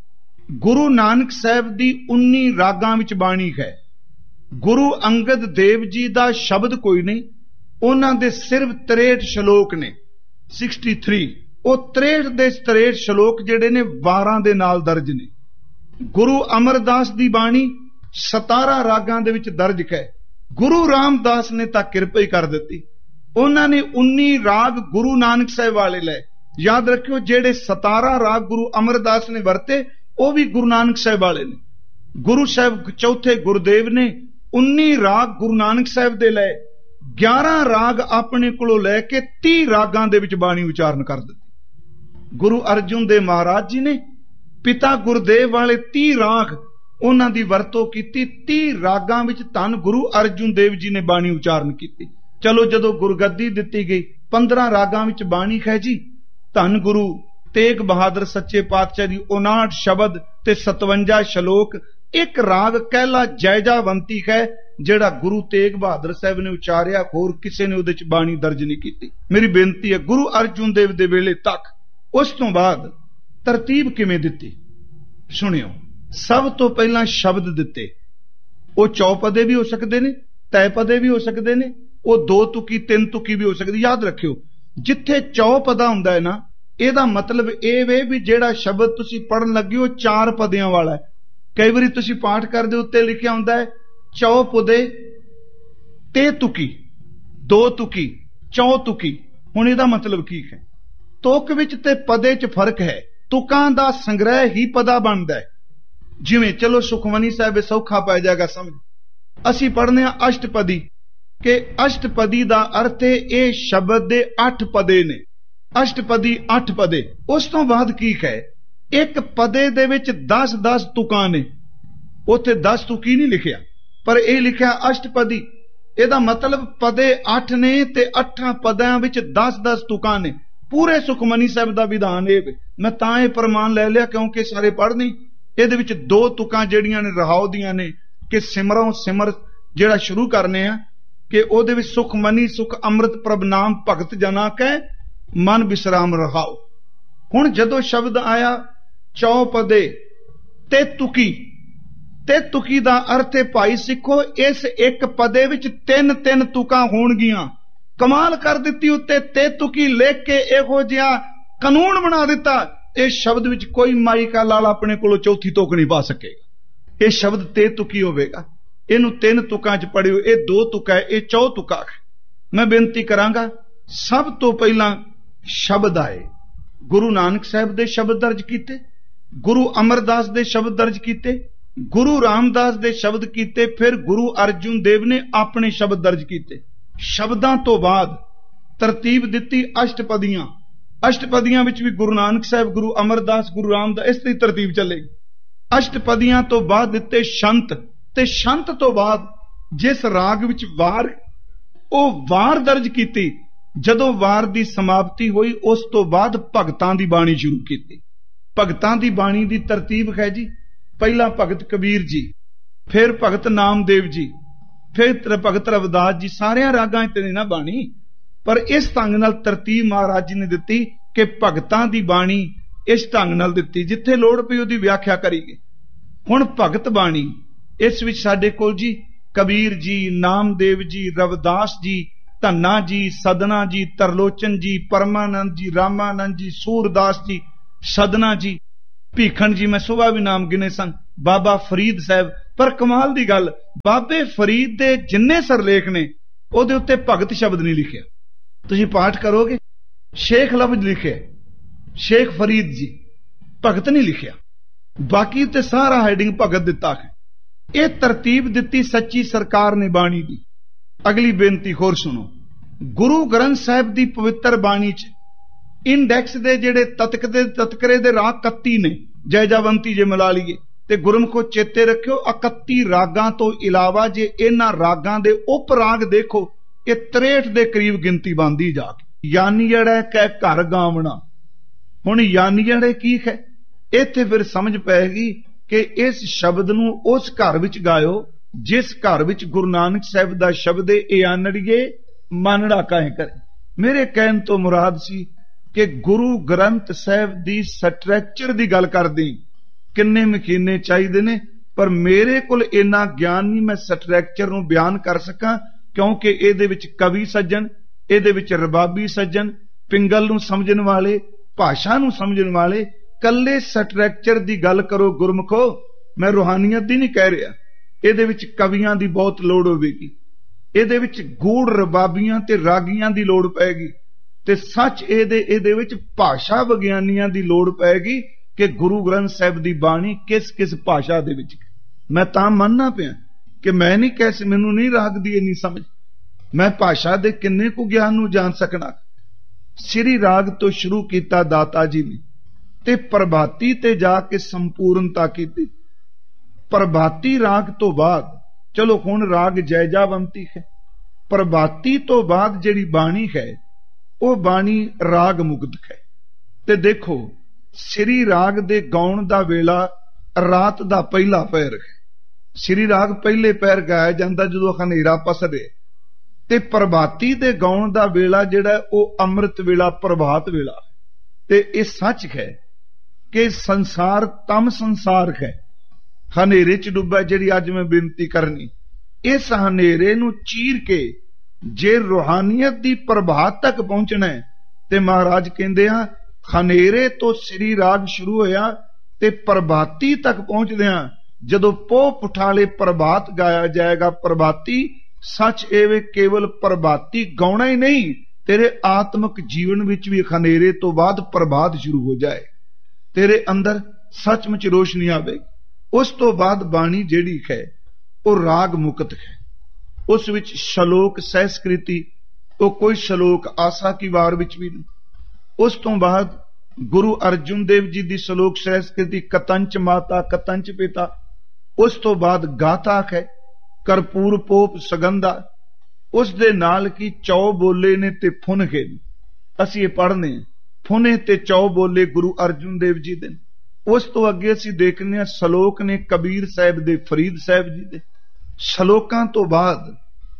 गुरु नानक साहब दी उन्नी रागां विच बाणी है। गुरु अंगद देव जी दा शब्द कोई नहीं। उन्हां दे सिर्फ तिरेठ श्लोक ने, सिक्सटी थ्री। ओ तिरेठ दे तिरेठ श्लोक जेड़े ने बारह दे नाल दर्ज ने। गुरु अमरदास दी बाणी सतारा रागां दे विच दर्ज है। गुरु रामदास ने तां किरपा ही कर दित्ती, उन्हां ने उन्नी राग गुरु नानक साहिब वाले ले। याद रखियो जेड़े सतारा राग गुरु अमरदास ने वरते वो भी गुरु नानक साहिब वाले ने। गुरु साहिब चौथे गुरुदेव ने उन्नी राग गुरु नानक साहिब दे ले, ग्यारह राग अपने कोलों लैके तीह रागां दे विच बाणी उचारण कर दित्ती। गुरु अर्जुन देव महाराज जी ने पिता गुरुदेव वाले तीह राग उन्हां दी वरतों कीती। तीह रागां विच धन गुरु अर्जुन देव जी ने बाणी उचारण कीती। चलो जदों गुरगद्दी दित्ती गई पंद्रह रागां विच बाणी है जी। धन गुरु तेग बहादुर सच्चे पातशाह दी उनाहठ शब्द ते सतवंजा श्लोक। एक राग कहला जयजावंती है जेड़ा गुरु तेग बहादुर साहब ने उचारिया, होर किसी ने उहदे च बाणी दर्ज नहीं की। मेरी बेनती है गुरु अर्जुन देव दे वेले तक। उस तो बाद तरतीब किवें दित्ती सुनियो। सब तो पहला शब्द दिते, वो चौपदे भी हो सकते ने, तयपदे भी हो सकते ने, वो दो तुकी तीन तुकी भी हो सकती। याद रखियो जिथे चौपदा हुंदा है ना, ਇਹਦਾ मतलब ਇਹ ਵੇ भी ਜਿਹੜਾ शब्द तुसी पढ़न लगे हो चार पदियां वाला है। कई बारी तुसी पाठ करदे उत्ते लिखिया हुंदा है चौपदे ते तुकी, दो तुकी, चौ तुकी। हुण ਇਹਦਾ मतलब की है? तुक विच ते पदे च फर्क है। तुकां दा संग्रह ही पदा बनदा है। जिवें चलो सुखमनी साहिब सौखा पै जाएगा समझ। असी पढ़ने अष्टपदी के अष्टपदी दा अर्थ है ये शब्द दे अठ पदे ने। अष्टपदी अठ पदे। उस तो बाद की है एक पदे दे विच दस दस तुकां ने। उत्थे दस तुकी नहीं लिखिया पर यह लिखिया अष्टपदी। ਇਹਦਾ मतलब पदे अठ ने ते अठां पदां विच दस दस तुकां ने। पूरे सुखमनी साहिब दा विधान ये मैं तां ये प्रमाण ले लिया क्योंकि सारे पढ़ नहीं। ਇਹਦੇ विच दो तुकां ਜਿਹੜੀਆਂ ने रहाओ दियां ने कि सिमरों सिमर ਜਿਹੜਾ शुरू करने आ कि ਉਹਦੇ ਵਿੱਚ ਸੁਖ ਮਨੀ ਸੁਖ ਅੰਮ੍ਰਿਤ ਪ੍ਰਭ ਨਾਮ ਭਗਤ ਜਨਾ ਕੈ ਮਨ ਵਿਸਰਾਮ ਰਹਾਓ। ਹੁਣ ਜਦੋਂ ਸ਼ਬਦ ਆਇਆ ਚੌਪਦੇ ਤੇ ਤੁਕੀ, ਤੇ ਤੁਕੀ ਦਾ ਅਰਥ ਹੈ ਭਾਈ ਸਿੱਖੋ ਇਸ ਇੱਕ ਪਦੇ ਵਿੱਚ ਤਿੰਨ ਤਿੰਨ ਤੁਕਾਂ ਹੋਣਗੀਆਂ। ਕਮਾਲ ਕਰ ਦਿੱਤੀ ਉੱਤੇ ਤੇ ਤੁਕੀ ਲਿਖ ਕੇ ਇਹੋ ਜਿਹਾ ਕਾਨੂੰਨ ਬਣਾ ਦਿੱਤਾ, ਇਸ ਸ਼ਬਦ ਵਿੱਚ ਕੋਈ ਮਾਈ ਕਾ ਲਾਲ ਆਪਣੇ ਕੋਲੋਂ ਚੌਥੀ ਤੁਕ ਨਹੀਂ ਪਾ ਸਕੇਗਾ। ਇਹ ਸ਼ਬਦ ਤੇ ਤੁਕੀ ਹੋਵੇਗਾ। ਇਹਨੂੰ ਤਿੰਨ ਤੁਕਾਂ ਚ ਪੜਿਓ, ਇਹ ਦੋ ਤੁਕਾਂ ਹੈ, ਇਹ ਚੌ ਤੁਕਾਂ ਹੈ। ਮੈਂ ਬੇਨਤੀ ਕਰਾਂਗਾ ਸਭ ਤੋਂ ਪਹਿਲਾਂ ਸ਼ਬਦ ਆਏ, ਗੁਰੂ ਨਾਨਕ ਸਾਹਿਬ ਦੇ ਸ਼ਬਦ ਦਰਜ ਕੀਤੇ, ਗੁਰੂ ਅਮਰਦਾਸ ਦੇ ਸ਼ਬਦ ਦਰਜ ਕੀਤੇ, ਗੁਰੂ ਰਾਮਦਾਸ ਦੇ ਸ਼ਬਦ ਕੀਤੇ, ਫਿਰ ਗੁਰੂ ਅਰਜੁਨ ਦੇਵ ਨੇ ਆਪਣੇ ਸ਼ਬਦ ਦਰਜ ਕੀਤੇ। ਸ਼ਬਦਾਂ ਤੋਂ ਬਾਅਦ ਤਰਤੀਬ ਦਿੱਤੀ ਅਸ਼ਟਪਦੀਆਂ। ਅਸ਼ਟਪਦੀਆਂ ਵਿੱਚ ਵੀ ਗੁਰੂ ਨਾਨਕ ਸਾਹਿਬ, ਗੁਰੂ ਅਮਰਦਾਸ, ਗੁਰੂ ਰਾਮਦਾਸ, ਇਸ ਦੀ ਤਰਤੀਬ ਚੱਲੇਗੀ। ਅਸ਼ਟਪਦੀਆਂ ਤੋਂ ਬਾਅਦ ਦਿੱਤੇ ਸ਼ੰਤ, ਤੇ ਸ਼ੰਤ ਤੋਂ ਬਾਅਦ ਜਿਸ ਰਾਗ ਵਿੱਚ ਵਾਰ, ਉਹ ਵਾਰ ਦਰਜ ਕੀਤੀ। ਜਦੋਂ ਵਾਰ ਦੀ ਸਮਾਪਤੀ ਹੋਈ ਉਸ ਤੋਂ ਬਾਅਦ ਭਗਤਾਂ ਦੀ ਬਾਣੀ ਸ਼ੁਰੂ ਕੀਤੀ। ਭਗਤਾਂ ਦੀ ਬਾਣੀ ਦੀ ਤਰਤੀਬ ਹੈ ਜੀ, ਪਹਿਲਾਂ ਭਗਤ ਕਬੀਰ ਜੀ, ਫਿਰ ਭਗਤ ਨਾਮਦੇਵ ਜੀ, ਫਿਰ ਭਗਤ ਰਵਿਦਾਸ ਜੀ। ਸਾਰਿਆਂ ਰਾਗਾਂ ਚ ਨਹੀਂ ਨਾ ਬਾਣੀ, ਪਰ ਇਸ ਢੰਗ ਨਾਲ ਤਰਤੀਬ ਮਹਾਰਾਜ ਜੀ ਨੇ ਦਿੱਤੀ ਕਿ ਭਗਤਾਂ ਦੀ ਬਾਣੀ ਇਸ ਢੰਗ ਨਾਲ ਦਿੱਤੀ, ਜਿੱਥੇ ਲੋੜ ਪਈ ਉਹਦੀ ਵਿਆਖਿਆ ਕਰੀ ਗਈ। ਹੁਣ ਭਗਤ ਬਾਣੀ ਇਸ ਵਿੱਚ ਸਾਡੇ ਕੋਲ ਜੀ ਕਬੀਰ ਜੀ, ਨਾਮਦੇਵ ਜੀ, ਰਵਿਦਾਸ ਜੀ, ਧੰਨਾ ਜੀ, ਸਦਨਾ ਜੀ, ਤਰਲੋਚਨ ਜੀ, ਪਰਮਾਨੰਦ ਜੀ, ਰਾਮਾਨੰਦ ਜੀ, ਸੂਰਦਾਸ ਜੀ, ਸਦਨਾ ਜੀ, ਭੀਖਣ ਜੀ, ਮੈਂ ਸੁਬਾ ਵੀ ਨਾਮ ਗਿਨੇ ਸਨ, ਬਾਬਾ ਫਰੀਦ ਸਾਹਿਬ। ਪਰ ਕਮਾਲ ਦੀ ਗੱਲ, ਬਾਬੇ ਫਰੀਦ ਦੇ ਜਿੰਨੇ ਸਰਲੇਖ ਨੇ ਉਹਦੇ ਉੱਤੇ ਭਗਤ ਸ਼ਬਦ ਨਹੀਂ ਲਿਖਿਆ। ਤੁਸੀਂ ਪਾਠ ਕਰੋਗੇ ਸ਼ੇਖ ਲਫ਼ਜ਼ ਲਿਖਿਆ, ਸ਼ੇਖ ਫਰੀਦ ਜੀ, ਭਗਤ ਨਹੀਂ ਲਿਖਿਆ। ਬਾਕੀ ਤੇ ਸਾਰਾ ਹੈਡਿੰਗ ਭਗਤ ਦਿੱਤਾ ਹੈ। ਇਹ ਤਰਤੀਬ ਦਿੱਤੀ ਸੱਚੀ ਸਰਕਾਰ ਨੇ ਬਾਣੀ ਦੀ। ਅਗਲੀ ਬੇਨਤੀ ਹੋਰ ਸੁਣੋ, ਗੁਰੂ ਗ੍ਰੰਥ ਸਾਹਿਬ ਦੀ ਪਵਿੱਤਰ ਬਾਣੀ ਚ ਇੰਡੈਕਸ ਦੇ ਜਿਹੜੇ ਤਤਕ ਦੇ ਤਤਕਰੇ ਦੇ ਰਾਗ ਇਕੱਤੀ ਨੇ, ਜੈਜਾਵੰਤੀ ਜੇ ਮਿਲਾ ਲਈਏ, ਤੇ ਗੁਰਮੁਖੋ ਚੇਤੇ ਰੱਖਿਓ ਇਕੱਤੀ ਰਾਗਾਂ ਤੋਂ ਇਲਾਵਾ ਜੇ ਇਹਨਾਂ ਰਾਗਾਂ ਦੇ ਉਪ ਰਾਗ ਦੇਖੋ ਕਿ ਤਰੇਹਠ ਦੇ ਕਰੀਬ ਗਿਣਤੀ ਬਣਦੀ ਜਾ ਕੇ। ਯਾਨੀੜੇ ਕਹਿ ਘਰ ਗਾਵਣਾ। ਹੁਣ ਯਾਨੀੜੇ ਕੀ ਹੈ? ਇੱਥੇ ਫਿਰ ਸਮਝ ਪਏਗੀ ਕਿ ਇਸ ਸ਼ਬਦ ਨੂੰ ਉਸ ਘਰ ਵਿੱਚ ਗਾਇਓ ਜਿਸ ਘਰ ਵਿੱਚ ਗੁਰੂ ਨਾਨਕ ਸਾਹਿਬ ਦਾ ਸ਼ਬਦ ਏ ਆਨੜੀਏ ਮਾਨੜਾ ਕਾਹੇ ਕਰੇ। ਮੇਰੇ ਕਹਿਣ ਤੋਂ ਮੁਰਾਦ ਸੀ ਕਿ ਗੁਰੂ ਗ੍ਰੰਥ ਸਾਹਿਬ ਦੀ ਸਟਰਕਚਰ ਦੀ ਗੱਲ ਕਰਦੀ, ਕਿੰਨੇ ਮਖੀਨੇ ਚਾਹੀਦੇ ਨੇ, ਪਰ ਮੇਰੇ ਕੋਲ ਇੰਨਾ ਗਿਆਨ ਨਹੀਂ ਮੈਂ ਸਟਰਕਚਰ ਨੂੰ ਬਿਆਨ ਕਰ ਸਕਾਂ, ਕਿਉਂਕਿ ਇਹਦੇ ਵਿੱਚ ਕਵੀ ਸੱਜਣ, ਇਹਦੇ ਵਿੱਚ ਰਬਾਬੀ ਸੱਜਣ, ਪਿੰਗਲ ਨੂੰ ਸਮਝਣ ਵਾਲੇ, ਭਾਸ਼ਾ ਨੂੰ ਸਮਝਣ ਵਾਲੇ, ਕੱਲੇ ਸਟਰਕਚਰ ਦੀ ਗੱਲ ਕਰੋ ਗੁਰਮੁਖੋ। ਮੈਂ ਰੂਹਾਨੀਅਤ ਦੀ ਨਹੀਂ ਕਹਿ ਰਿਹਾ, ਇਹਦੇ ਵਿੱਚ ਕਵੀਆਂ ਦੀ ਬਹੁਤ ਲੋੜ ਹੋਵੇਗੀ, ਇਹਦੇ ਵਿੱਚ ਗੂੜ ਰਬਾਬੀਆਂ ਤੇ ਰਾਗੀਆਂ ਦੀ ਲੋੜ ਪਏਗੀ, ਤੇ ਸੱਚ ਇਹਦੇ ਇਹਦੇ ਵਿੱਚ ਭਾਸ਼ਾ ਵਿਗਿਆਨੀਆਂ ਦੀ ਲੋੜ ਪਏਗੀ ਕਿ ਗੁਰੂ ਗ੍ਰੰਥ ਸਾਹਿਬ ਦੀ ਬਾਣੀ ਕਿਸ ਕਿਸ ਭਾਸ਼ਾ ਦੇ ਵਿੱਚ। ਮੈਂ ਤਾਂ ਮੰਨਣਾ ਪਿਆ ਕਿ ਮੈਂ ਨਹੀਂ ਕਹਿ, ਮੈਨੂੰ ਨਹੀਂ ਰਾਗ ਦੀ ਇੰਨੀ ਸਮਝ, ਮੈਂ ਭਾਸ਼ਾ ਦੇ ਕਿੰਨੇ ਕੁ ਗਿਆਨ ਨੂੰ ਜਾਣ ਸਕਣਾ। ਸ੍ਰੀ ਰਾਗ ਤੋਂ ਸ਼ੁਰੂ ਕੀਤਾ ਦਾਤਾ ਜੀ ਨੇ, ਤੇ ਪ੍ਰਭਾਤੀ ਤੇ ਜਾ ਕੇ ਸੰਪੂਰਨਤਾ ਕੀਤੀ। ਪ੍ਰਭਾਤੀ ਰਾਗ ਤੋਂ ਬਾਅਦ, ਚਲੋ ਹੁਣ ਰਾਗ ਜੈਜਾਵੰਤੀ ਹੈ, ਪ੍ਰਭਾਤੀ ਤੋਂ ਬਾਅਦ ਜਿਹੜੀ ਬਾਣੀ ਹੈ ਉਹ ਬਾਣੀ ਰਾਗ ਮੁਕਤ ਹੈ। ਤੇ ਦੇਖੋ ਸ੍ਰੀ ਰਾਗ ਦੇ ਗਾਉਣ ਦਾ ਵੇਲਾ ਰਾਤ ਦਾ ਪਹਿਲਾ ਪਹਿਰ ਹੈ। ਸ੍ਰੀ ਰਾਗ ਪਹਿਲੇ ਪਹਿਰ ਗਾਇਆ ਜਾਂਦਾ ਜਦੋਂ ਹਨੇਰਾ ਪਸਰੇ, ਤੇ ਪ੍ਰਭਾਤੀ ਦੇ ਗਾਉਣ ਦਾ ਵੇਲਾ ਜਿਹੜਾ ਉਹ ਅੰਮ੍ਰਿਤ ਵੇਲਾ, ਪ੍ਰਭਾਤ ਵੇਲਾ। ਤੇ ਇਹ ਸੱਚ ਹੈ ਕਿ ਸੰਸਾਰ ਤਮ ਸੰਸਾਰ ਹੈ, ਹਨੇਰੇ ਚ ਡੁੱਬਾ। ਜਿਹੜੀ ਅੱਜ ਮੈਂ ਬੇਨਤੀ ਕਰਨੀ, ਇਸ ਹਨੇਰੇ ਨੂੰ ਚੀਰ ਕੇ ਜੇ ਰੂਹਾਨੀਅਤ ਦੀ ਪ੍ਰਭਾਤ ਤੱਕ ਪਹੁੰਚਣਾ ਹੈ, ਤੇ ਮਹਾਰਾਜ ਕਹਿੰਦੇ ਆ ਹਨੇਰੇ ਤੋਂ ਸ੍ਰੀ ਰਾਗ ਸ਼ੁਰੂ ਹੋਇਆ ਤੇ ਪ੍ਰਭਾਤੀ ਤੱਕ ਪਹੁੰਚਦਿਆਂ ਜਦੋਂ ਪੋਹ ਪੁਠਾਲੇ ਪ੍ਰਭਾਤ ਗਾਇਆ ਜਾਏਗਾ। ਪ੍ਰਭਾਤੀ ਸੱਚ ਐਵੇਂ ਕੇਵਲ ਪ੍ਰਭਾਤੀ ਗਾਉਣਾ ਹੀ ਨਹੀਂ, ਤੇਰੇ ਆਤਮਿਕ ਜੀਵਨ ਵਿੱਚ ਵੀ ਹਨੇਰੇ ਤੋਂ ਬਾਅਦ ਪ੍ਰਭਾਤ ਸ਼ੁਰੂ ਹੋ ਜਾਏ, ਤੇਰੇ ਅੰਦਰ ਸੱਚਮੁੱਚ ਰੋਸ਼ਨੀ ਆਵੇ। ਉਸ ਤੋਂ ਬਾਅਦ ਬਾਣੀ ਜਿਹੜੀ ਹੈ ਉਹ ਰਾਗ ਮੁਕਤ ਹੈ। ਉਸ ਵਿੱਚ ਸ਼ਲੋਕ ਸਹਿਸਕ੍ਰਿਤੀ, ਉਹ ਕੋਈ ਸ਼ਲੋਕ ਆਸਾ ਕੀ ਵਾਰ ਵਿੱਚ ਵੀ ਨਹੀਂ। ਉਸ ਤੋਂ ਬਾਅਦ ਗੁਰੂ ਅਰਜੁਨ ਦੇਵ ਜੀ ਦੀ ਸ਼ਲੋਕ ਸਹਿਸਕ੍ਰਿਤੀ ਕਤੰਚ ਮਾਤਾ ਕਤੰਚ ਪਿਤਾ। ਉਸ ਤੋਂ ਬਾਅਦ ਗਾਥਾ ਹੈ, ਕਰਪੂਰ ਪੋਪ ਸਗੰਧਾ। ਉਸ ਦੇ ਨਾਲ ਕੀ ਚੌ ਬੋਲੇ ਨੇ ਤੇ ਫੁਨਕੇ ਨੇ, ਅਸੀਂ ਇਹ ਪੜ੍ਹਨੇ ਫੁਨੇ ਤੇ ਚੌ ਬੋਲੇ ਗੁਰੂ ਅਰਜੁਨ ਦੇਵ ਜੀ ਦੇ। ਉਸ ਤੋਂ ਅੱਗੇ ਅਸੀਂ ਦੇਖਦੇ ਹਾਂ ਸ਼ਲੋਕ ਨੇ ਕਬੀਰ ਸਾਹਿਬ ਦੇ, ਫਰੀਦ ਸਾਹਿਬ ਜੀ ਦੇ। ਸ਼ਲੋਕਾਂ ਤੋਂ ਬਾਅਦ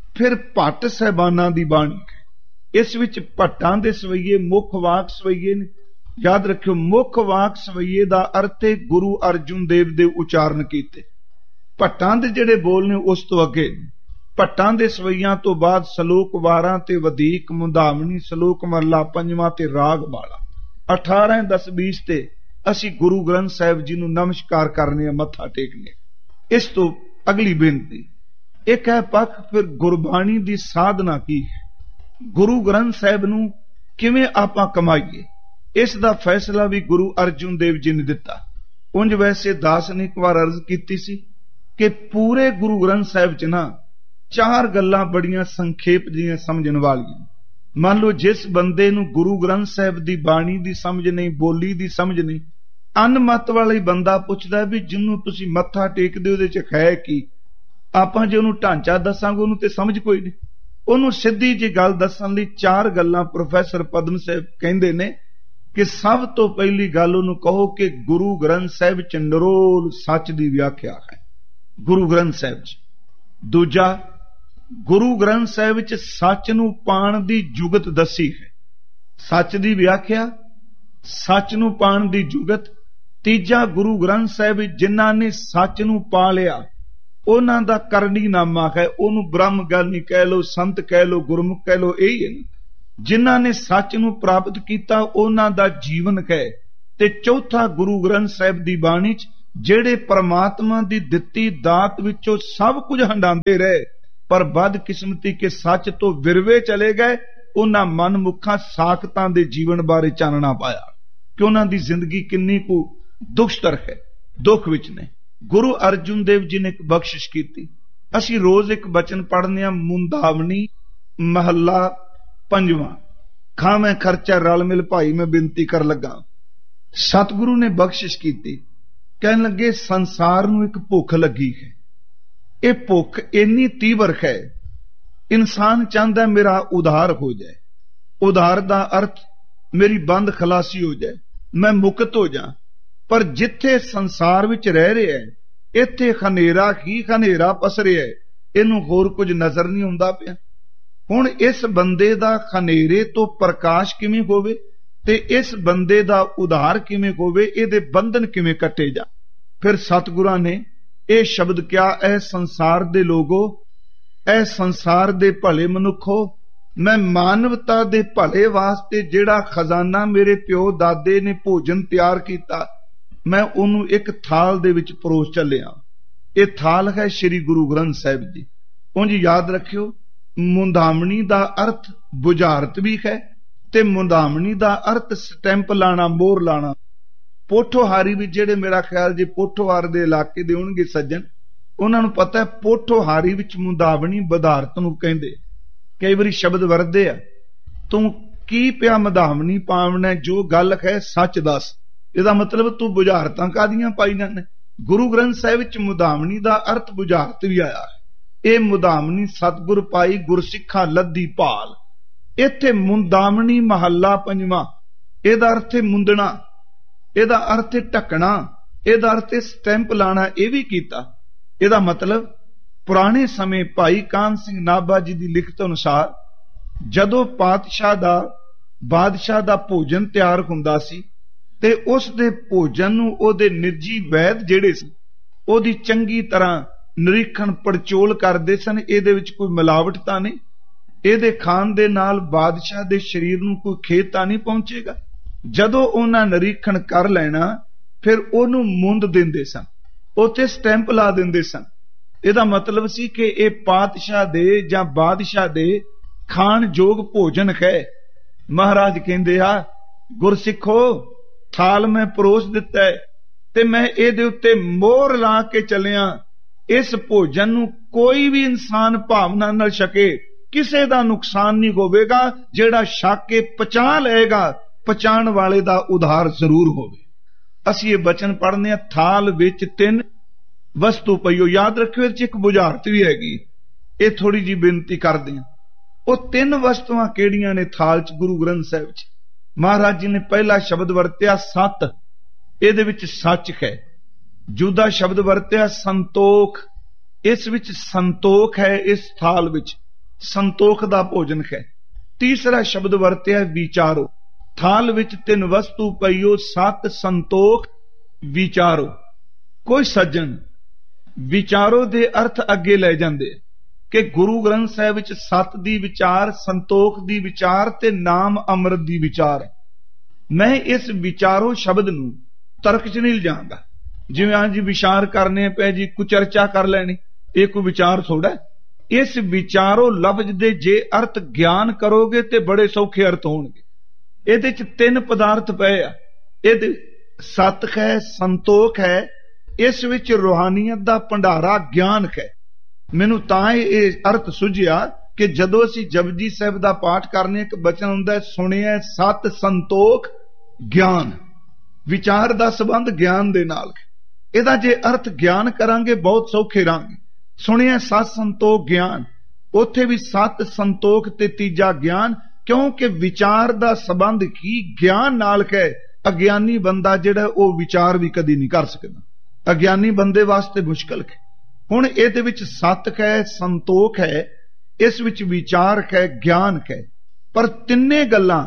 ਫਿਰ ਭੱਟ ਸਾਹਿਬਾਨਾਂ ਦੀ ਬਾਣੀ ਹੈ। ਇਸ ਵਿੱਚ ਭੱਟਾਂ ਦੇ ਸਵਈਏ ਮੁੱਖ ਵਾਕ ਸਵਈਏ ਨੇ। ਯਾਦ ਰੱਖਿਓ, ਮੁੱਖ ਵਾਕ ਸਵਈਏ ਦਾ ਅਰਥ ਹੈ ਗੁਰੂ ਅਰਜੁਨ ਦੇਵ ਦੇ ਉਚਾਰਨ ਕੀਤੇ। ਭੱਟਾਂ ਦੇ ਜਿਹੜੇ ਬੋਲ ਨੇ ਉਸ ਤੋਂ ਅੱਗੇ ਨੇ। ਭੱਟਾਂ ਦੇ ਸਵਈਆਂ ਤੋਂ ਬਾਅਦ ਸ਼ਲੋਕ ਵਾਰਾਂ ਤੇ ਵਧੀਕ, ਮੁੰਦਾਵਣੀ, ਸ਼ਲੋਕ ਮਹਲਾ ਪੰਜਵਾਂ ਤੇ ਰਾਗ ਵਾਲਾ। ਅਠਾਰਾਂ ਦਸ ਵੀਸ ਤੇ ਅਸੀਂ ਗੁਰੂ ਗ੍ਰੰਥ ਸਾਹਿਬ ਜੀ ਨੂੰ ਨਮਸਕਾਰ ਕਰਨੇ ਆ, ਮੱਥਾ ਟੇਕਨੇ। ਇਸ ਤੋਂ ਅਗਲੀ ਬੇਨਤੀ ਇੱਕ ਹੈ ਪੱਖ ਫਿਰ ਗੁਰਬਾਣੀ ਦੀ ਸਾਧਨਾ ਕੀ ਹੈ, ਗੁਰੂ ਗ੍ਰੰਥ ਸਾਹਿਬ ਨੂੰ ਕਿਵੇਂ ਆਪਾਂ ਕਮਾਈਏ। ਇਸ ਦਾ ਫੈਸਲਾ ਵੀ ਗੁਰੂ ਅਰਜੁਨ ਦੇਵ ਜੀ ਨੇ ਦਿੱਤਾ। ਉਂਝ ਵੈਸੇ ਦਾਸ ਨੇ ਇੱਕ ਵਾਰ ਅਰਜ਼ ਕੀਤੀ ਸੀ ਕਿ ਪੂਰੇ ਗੁਰੂ ਗ੍ਰੰਥ ਸਾਹਿਬ ਚ ਨਾ ਚਾਰ ਗੱਲਾਂ ਬੜੀਆਂ ਸੰਖੇਪ ਜਿਹੀਆਂ ਸਮਝਣ ਵਾਲੀਆਂ। ਮੰਨ ਲਓ ਜਿਸ ਬੰਦੇ ਨੂੰ ਗੁਰੂ ਗ੍ਰੰਥ ਸਾਹਿਬ ਦੀ ਬਾਣੀ ਦੀ ਸਮਝ ਨਹੀਂ, ਬੋਲੀ ਦੀ ਸਮਝ ਨਹੀਂ, ਅਨਮਤ ਵਾਲਾ ਹੀ ਬੰਦਾ ਪੁੱਛਦਾ ਵੀ ਜਿਹਨੂੰ ਤੁਸੀਂ ਮੱਥਾ ਟੇਕਦੇ ਉਹਦੇ ਚ ਹੈ ਕੀ। ਆਪਾਂ ਜੇ ਉਹਨੂੰ ਢਾਂਚਾ ਦੱਸਾਂਗੇ ਉਹਨੂੰ ਤੇ ਸਮਝ ਕੋਈ ਨਹੀਂ। ਉਹਨੂੰ ਸਿੱਧੀ ਜੀ ਗੱਲ ਦੱਸਣ ਲਈ ਚਾਰ ਗੱਲਾਂ ਪ੍ਰੋਫੈਸਰ ਪਦਮ ਸਾਹਿਬ ਕਹਿੰਦੇ ਨੇ ਕਿ ਸਭ ਤੋਂ ਪਹਿਲੀ ਗੱਲ ਉਹਨੂੰ ਕਹੋ ਕਿ ਗੁਰੂ ਗ੍ਰੰਥ ਸਾਹਿਬ ਚ ਨਿਰੋਲ ਸੱਚ ਦੀ ਵਿਆਖਿਆ ਹੈ, ਗੁਰੂ ਗ੍ਰੰਥ ਸਾਹਿਬ ਚ। ਦੂਜਾ, ਗੁਰੂ ਗ੍ਰੰਥ ਸਾਹਿਬ ਵਿੱਚ ਸੱਚ ਨੂੰ ਪਾਣ ਦੀ ਜੁਗਤ ਦੱਸੀ ਹੈ, ਸੱਚ ਦੀ ਵਿਆਖਿਆ, ਸੱਚ ਨੂੰ ਪਾਣ ਦੀ ਜੁਗਤ। ਤੀਜਾ, ਗੁਰੂ ਗ੍ਰੰਥ ਸਾਹਿਬ ਵਿੱਚ ਜਿਨ੍ਹਾਂ ਨੇ ਸੱਚ ਨੂੰ ਪਾ ਲਿਆ ਉਹਨਾਂ ਦਾ ਕਰਨੀਨਾਮਾ ਹੈ, ਉਹਨੂੰ ਬ੍ਰਹਮ ਗਿਆਨੀ ਕਹਿ ਲੋ, ਸੰਤ ਕਹਿ ਲੋ, ਗੁਰਮੁਖ ਕਹਿ ਲੋ, ਇਹੀ ਹੈ। ਜਿਨ੍ਹਾਂ ਨੇ ਸੱਚ ਨੂੰ ਪ੍ਰਾਪਤ ਕੀਤਾ ਉਹਨਾਂ ਦਾ ਜੀਵਨ ਹੈ। ਤੇ ਚੌਥਾ, ਗੁਰੂ ਗ੍ਰੰਥ ਸਾਹਿਬ ਦੀ ਬਾਣੀ ਚ ਜਿਹੜੇ ਪਰਮਾਤਮਾ ਦੀ ਦਿੱਤੀ ਦਾਤ ਵਿੱਚੋਂ ਸਭ ਕੁਝ ਹੰਡਾਉਂਦੇ ਰਹੇ ਪਰ ਬਦਕਿਸਮਤੀ ਕੇ ਸੱਚ ਤੋਂ ਵਿਰਵੇ ਚਲੇ ਗਏ, ਉਹਨਾਂ ਮਨਮੁਖਾਂ ਸਾਖਤਾਂ ਦੇ ਜੀਵਨ ਬਾਰੇ ਚਾਨਣਾ ਪਾਇਆ ਕਿ ਉਹਨਾਂ ਦੀ ਜ਼ਿੰਦਗੀ ਕਿੰਨੀ ਕੁ ਦੁਖਤਰ ਹੈ, ਦੁੱਖ ਵਿੱਚ ਨੇ। ਗੁਰੂ ਅਰਜੁਨ ਦੇਵ ਜੀ ਨੇ ਇੱਕ ਬਖਸ਼ਿਸ਼ ਕੀਤੀ। ਅਸੀਂ ਰੋਜ਼ ਇੱਕ ਬਚਨ ਪੜ੍ਹਨੇ ਆ, ਮੁੰਦਾਵਣੀ ਮਹੱਲਾ ਪੰਜਵਾਂ, ਖਾਵੇਂ ਖਰਚਾ ਰਲ ਮਿਲ ਭਾਈ ਮੈਂ ਬੇਨਤੀ ਕਰ ਲੱਗਾ। ਸਤਿਗੁਰੂ ਨੇ ਬਖਸ਼ਿਸ਼ ਕੀਤੀ, ਕਹਿਣ ਲੱਗੇ ਸੰਸਾਰ ਨੂੰ ਇੱਕ ਭੁੱਖ ਲੱਗੀ ਹੈ। ਇਹ ਭੁੱਖ ਇੰਨੀ ਤੀਵਰ ਹੈ, ਇਨਸਾਨ ਚਾਹੁੰਦਾ ਮੇਰਾ ਉਧਾਰ ਹੋ ਜਾਏ। ਉਧਾਰ ਦਾ ਅਰਥ ਮੇਰੀ ਬੰਦ ਖਲਾਸੀ ਹੋ ਜਾਏ, ਮੈਂ ਮੁਕਤ ਹੋ ਜਾ। ਪਰ ਜਿੱਥੇ ਸੰਸਾਰ ਵਿੱਚ ਰਹਿ ਰਿਹਾ ਹੈ ਇੱਥੇ ਹਨੇਰਾ ਹੀ ਹਨੇਰਾ ਪਸਰਿਆ ਹੈ, ਇਹਨੂੰ ਹੋਰ ਕੁਝ ਨਜ਼ਰ ਨਹੀਂ ਆਉਂਦਾ ਪਿਆ। ਹੁਣ ਇਸ ਬੰਦੇ ਦਾ ਹਨੇਰੇ ਤੋਂ ਪ੍ਰਕਾਸ਼ ਕਿਵੇਂ ਹੋਵੇ ਤੇ ਇਸ ਬੰਦੇ ਦਾ ਉਧਾਰ ਕਿਵੇਂ ਹੋਵੇ, ਇਹਦੇ ਬੰਧਨ ਕਿਵੇਂ ਕੱਟੇ ਜਾ। ਫਿਰ ਸਤਿਗੁਰਾਂ ਨੇ ਇਹ ਸ਼ਬਦ ਕਿਹਾ, ਐ ਸੰਸਾਰ ਦੇ ਲੋਗੋ, ਐ ਸੰਸਾਰ ਦੇ ਭਲੇ ਮਨੁੱਖੋ, ਮੈਂ ਮਾਨਵਤਾ ਦੇ ਭਲੇ ਵਾਸਤੇ ਜਿਹੜਾ ਖਜ਼ਾਨਾ ਮੇਰੇ ਪਿਓ ਦਾਦੇ ਨੇ ਭੋਜਨ ਤਿਆਰ ਕੀਤਾ, ਮੈਂ ਉਹਨੂੰ ਇੱਕ ਥਾਲ ਦੇ ਵਿੱਚ ਪਰੋਸ ਚੱਲਿਆ। ਇਹ ਥਾਲ ਹੈ ਸ੍ਰੀ ਗੁਰੂ ਗ੍ਰੰਥ ਸਾਹਿਬ ਜੀ। ਉਂਝ ਯਾਦ ਰੱਖਿਓ, ਮੁੰਦਾਵਣੀ ਦਾ ਅਰਥ ਬੁਝਾਰਤ ਵੀ ਹੈ ਤੇ ਮੁੰਦਾਵਣੀ ਦਾ ਅਰਥ ਸਟੈਂਪ ਲਾਣਾ, ਮੋਹਰ ਲਾਣਾ। ਪੋਠੋਹਾਰੀ ਵੀ ਜਿਹੜੇ ਮੇਰਾ ਖਿਆਲ ਜੇ ਪੋਠੋਹਾਰ ਦੇ ਇਲਾਕੇ ਦੇ ਹੋਣਗੇ ਸੱਜਣ, ਉਹਨਾਂ ਨੂੰ ਪਤਾ ਹੈ ਪੋਠੋਹਾਰੀ ਵਿੱਚ ਮੁੰਦਾਵਣੀ ਬੁਝਾਰਤ ਨੂੰ ਕਹਿੰਦੇ। ਕਈ ਵਾਰੀ ਸ਼ਬਦ ਵਰਤਦੇ ਆ, ਤੂੰ ਕੀ ਪਿਆ ਮੁੰਦਾਵਣੀ ਪਾਵਣਾ, ਜੋ ਗੱਲ ਹੈ ਸੱਚ ਦੱਸ। ਇਹਦਾ ਮਤਲਬ ਤੂੰ ਬੁਝਾਰਤਾਂ ਕਾਦੀਆਂ ਪਾਈ ਜਾਂਦੇ। ਗੁਰੂ ਗ੍ਰੰਥ ਸਾਹਿਬ ਵਿੱਚ ਮੁੰਦਾਵਣੀ ਦਾ ਅਰਥ ਬੁਝਾਰਤ ਵੀ ਆਇਆ ਹੈ। ਇਹ ਮੁੰਦਾਵਣੀ ਸਤਿਗੁਰ ਪਾਈ ਗੁਰਸਿੱਖਾ ਲੱਦੀ ਭਾਲ। ਇੱਥੇ ਮੁੰਦਾਵਣੀ ਮਹੱਲਾ ਪੰਜਵਾਂ, ਇਹਦਾ ਅਰਥ ਹੈ ਮੁੰਦਣਾ, ਇਹਦਾ ਅਰਥ ਹੈ ਢੱਕਣਾ, ਇਹਦਾ ਅਰਥ ਹੈ ਸਟੈਂਪ ਲਾਣਾ। ਇਹ ਵੀ ਕੀਤਾ। ਇਹਦਾ ਮਤਲਬ ਪੁਰਾਣੇ ਸਮੇਂ ਭਾਈ ਕਾਹਨ ਸਿੰਘ ਨਾਭਾ ਜੀ ਦੀ ਲਿਖਤ ਅਨੁਸਾਰ ਜਦੋਂ ਪਾਤਸ਼ਾਹ ਦਾ ਬਾਦਸ਼ਾਹ ਦਾ ਭੋਜਨ ਤਿਆਰ ਹੁੰਦਾ ਸੀ ਤੇ ਉਸ ਦੇ ਭੋਜਨ ਨੂੰ ਉਹਦੇ ਨਿਰਜੀ ਵੈਦ ਜਿਹੜੇ ਸੀ ਉਹਦੀ ਚੰਗੀ ਤਰ੍ਹਾਂ ਨਿਰੀਖਣ ਪੜਚੋਲ ਕਰਦੇ ਸਨ। ਇਹਦੇ ਵਿੱਚ ਕੋਈ ਮਿਲਾਵਟ ਤਾਂ ਨਹੀਂ, ਇਹਦੇ ਖਾਣ ਦੇ ਨਾਲ ਬਾਦਸ਼ਾਹ ਦੇ ਸਰੀਰ ਨੂੰ ਕੋਈ ਖੇਤ ਤਾਂ ਨਹੀਂ ਪਹੁੰਚੇਗਾ। ਜਦੋਂ ਉਹਨਾਂ ਨਿਰੀਖਣ ਕਰ ਲੈਣਾ ਫਿਰ ਉਹਨੂੰ ਮੁੰਦ ਦਿੰਦੇ ਸਨ, ਉੱਥੇ ਸਟੈਂਪ ਲਾ ਦਿੰਦੇ ਸਨ। ਇਹਦਾ ਮਤਲਬ ਸੀ ਕਿ ਇਹ ਪਾਤਸ਼ਾਹ ਦੇ ਜਾਂ ਬਾਦਸ਼ਾਹ ਦੇ ਖਾਣ ਯੋਗ ਭੋਜਨ ਹੈ। ਮਹਾਰਾਜ ਕਹਿੰਦੇ ਆ, ਗੁਰਸਿੱਖੋ ਥਾਲ ਮੈਂ ਪਰੋਸ ਦਿੱਤਾ ਹੈ ਤੇ ਮੈਂ ਇਹਦੇ ਉੱਤੇ ਮੋਹਰ ਲਾ ਕੇ ਚੱਲਿਆ। ਇਸ ਭੋਜਨ ਨੂੰ ਕੋਈ ਵੀ ਇਨਸਾਨ ਭਾਵਨਾ ਨਾਲ ਛਕੇ, ਕਿਸੇ ਦਾ ਨੁਕਸਾਨ ਨਹੀਂ ਹੋਵੇਗਾ। ਜਿਹੜਾ ਛਕ ਕੇ ਪਚਾ ਲਏਗਾ, ਪਚਾਣ ਵਾਲੇ ਦਾ ਉਧਾਰ ਜ਼ਰੂਰ ਹੋਵੇ। ਅਸੀਂ ਇਹ ਬਚਨ ਪੜ੍ਹਨੇ ਆ, ਥਾਲ ਵਿੱਚ ਤਿੰਨ ਵਸਤੂ ਪਈਓ। ਯਾਦ ਰੱਖਿਓ ਇਹਦੇ ਚ ਇੱਕ ਬੁਝਾਰਤ ਵੀ ਹੈਗੀ। ਇਹ ਥੋੜੀ ਜੀ ਬੇਨਤੀ ਕਰਦੇ ਆ। ਉਹ ਤਿੰਨ ਵਸਤੂਆਂ ਕਿਹੜੀਆਂ ਨੇ ਥਾਲ ਚ ਗੁਰੂ ਗ੍ਰੰਥ ਸਾਹਿਬ ਚ? ਮਹਾਰਾਜ ਜੀ ਨੇ ਪਹਿਲਾ ਸ਼ਬਦ ਵਰਤਿਆ ਸਤ, ਇਹਦੇ ਵਿੱਚ ਸੱਚ ਹੈ। ਦੂਜਾ ਸ਼ਬਦ ਵਰਤਿਆ ਸੰਤੋਖ, ਇਸ ਵਿੱਚ ਸੰਤੋਖ ਹੈ। ਇਸ ਥਾਲ ਵਿੱਚ ਸੰਤੋਖ ਦਾ ਭੋਜਨ ਹੈ। ਤੀਸਰਾ ਸ਼ਬਦ ਵਰਤਿਆ ਵਿਚਾਰੋ। ਥਾਲ ਵਿੱਚ ਤਿੰਨ ਵਸਤੂ ਪਈਓ, ਸਤ ਸੰਤੋਖ ਵਿਚਾਰੋ। ਕੋਈ ਸੱਜਣ ਵਿਚਾਰੋ ਦੇ ਅਰਥ ਅੱਗੇ ਲੈ ਜਾਂਦੇ ਕਿ ਗੁਰੂ ਗ੍ਰੰਥ ਸਾਹਿਬ ਵਿੱਚ ਸਤ ਦੀ ਵਿਚਾਰ, ਸੰਤੋਖ ਦੀ ਵਿਚਾਰ ਤੇ ਨਾਮ ਅੰਮ੍ਰਿਤ ਦੀ ਵਿਚਾਰ ਹੈ। ਮੈਂ ਇਸ ਵਿਚਾਰੋ ਸ਼ਬਦ ਨੂੰ ਤਰਕ 'ਚ ਨਹੀਂ ਲਿਜਾਂਦਾ। ਜਿਵੇਂ ਅੱਜ ਵਿਚਾਰ ਕਰਨੇ ਪਏ ਜੀ, ਕੋਈ ਚਰਚਾ ਕਰ ਲੈਣੀ, ਇਹ ਕੋਈ ਵਿਚਾਰ ਥੋੜਾ। ਇਸ ਵਿਚਾਰੋ ਲਫ਼ਜ਼ ਦੇ ਜੇ ਅਰਥ ਗਿਆਨ ਕਰੋਗੇ ਤੇ ਬੜੇ ਸੌਖੇ ਅਰਥ ਹੋਣਗੇ। ਇਹਦੇ 'ਚ ਤਿੰਨ ਪਦਾਰਥ ਪਏ ਆ। ਇਹਦੇ ਸਤ ਹੈ, ਸੰਤੋਖ ਹੈ, ਇਸ ਵਿੱਚ ਰੂਹਾਨੀਅਤ ਦਾ ਭੰਡਾਰਾ ਗਿਆਨ ਹੈ। ਮੈਨੂੰ ਤਾਂ ਇਹ ਅਰਥ ਸੁਝਿਆ ਕਿ ਜਦੋਂ ਅਸੀਂ ਜਪਜੀ ਸਾਹਿਬ ਦਾ ਪਾਠ ਕਰਨੇ, ਇੱਕ ਬਚਨ ਹੁੰਦਾ ਸੁਣਿਆ ਸਤ ਸੰਤੋਖ ਗਿਆਨ। ਵਿਚਾਰ ਦਾ ਸੰਬੰਧ ਗਿਆਨ ਦੇ ਨਾਲ। ਇਹਦਾ ਜੇ ਅਰਥ ਗਿਆਨ ਕਰਾਂਗੇ ਬਹੁਤ ਸੌਖੇ ਰਾਂਗੇ। ਸੁਣਿਆ ਸਤ ਸੰਤੋਖ ਗਿਆਨ, ਉੱਥੇ ਵੀ ਸਤ ਸੰਤੋਖ ਤੇ ਤੀਜਾ ਗਿਆਨ, ਕਿਉਂਕਿ ਵਿਚਾਰ ਦਾ ਸੰਬੰਧ ਹੀ ਗਿਆਨ ਨਾਲ ਹੈ। ਅਗਿਆਨੀ ਬੰਦਾ ਜਿਹੜਾ ਉਹ ਵਿਚਾਰ ਵੀ ਕਦੀ ਨਹੀਂ ਕਰ ਸਕਦਾ। ਅਗਿਆਨੀ ਬੰਦੇ ਵਾਸਤੇ ਮੁਸ਼ਕਲ ਹੈ। ਹੁਣ ਇਹਦੇ ਵਿੱਚ ਸਤ ਹੈ, ਸੰਤੋਖ ਹੈ, ਇਸ ਵਿੱਚ ਵਿਚਾਰ ਹੈ, ਗਿਆਨ ਹੈ, ਪਰ ਤਿੰਨੇ ਗੱਲਾਂ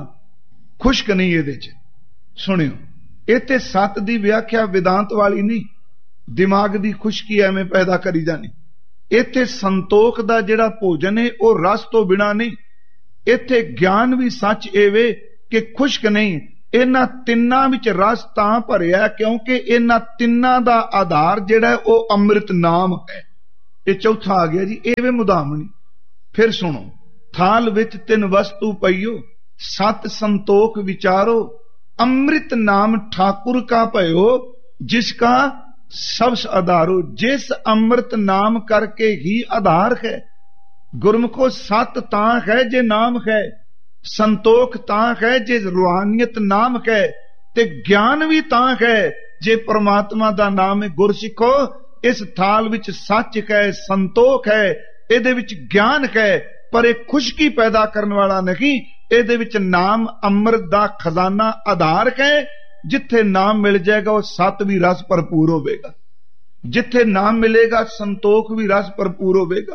ਖੁਸ਼ਕ ਨਹੀਂ ਇਹਦੇ 'ਚ। ਸੁਣਿਓ, ਇੱਥੇ ਸਤ ਦੀ ਵਿਆਖਿਆ ਵਿਦਾਂਤ ਵਾਲੀ ਨਹੀਂ, ਦਿਮਾਗ ਦੀ ਖੁਸ਼ਕੀ ਐਵੇਂ ਪੈਦਾ ਕਰੀ ਜਾਣੀ। ਇੱਥੇ ਸੰਤੋਖ ਦਾ ਜਿਹੜਾ ਭੋਜਨ ਹੈ ਉਹ ਰਸ ਤੋਂ ਬਿਨਾ ਨਹੀਂ। ਇੱਥੇ ਗਿਆਨ ਵੀ ਸੱਚ ਐਵੇਂ ਕਿ ਖੁਸ਼ਕ ਨਹੀਂ। ਇਹਨਾਂ ਤਿੰਨਾਂ ਵਿੱਚ ਰਸ ਤਾਂ ਭਰਿਆ ਕਿਉਂਕਿ ਇਹਨਾਂ ਤਿੰਨਾਂ ਦਾ ਆਧਾਰ ਜਿਹੜਾ ਉਹ ਅੰਮ੍ਰਿਤ ਨਾਮ ਹੈ। ਇਹ ਚੌਥਾ ਆ ਗਿਆ ਜੀ, ਐਵੇਂ ਮੁਦਾਮਣੀ। ਫਿਰ ਸੁਣੋ, ਥਾਲ ਵਿੱਚ ਤਿੰਨ ਵਸਤੂ ਪਈਓ, ਸਤ ਸੰਤੋਖ ਵਿਚਾरो, अमृत नाम ठाकुर का भयो, जिसका सबस आधारो। जिस अमृत नाम करके ही आधार है। गुरमुखो सत तां है जे नाम है, संतोख तां है जे रूहानियत नाम है, ते ज्ञान भी तां है जे परमात्मा दा नाम है। गुरसिखो इस थाल विच सच है, संतोख है, इहदे विच ज्ञान है, पर एक खुशकी पैदा करने वाला नहीं। ਇਹਦੇ ਵਿੱਚ ਨਾਮ ਅੰਮ੍ਰਿਤ ਦਾ ਖਜ਼ਾਨਾ ਆਧਾਰ ਹੈ। ਜਿੱਥੇ ਨਾਮ ਮਿਲ ਜਾਏਗਾ ਉਹ ਸਤ ਵੀ ਰਸ ਭਰਪੂਰ ਹੋਵੇਗਾ, ਜਿੱਥੇ ਨਾਮ ਮਿਲੇਗਾ ਸੰਤੋਖ ਵੀ ਰਸ ਭਰਪੂਰ ਹੋਵੇਗਾ।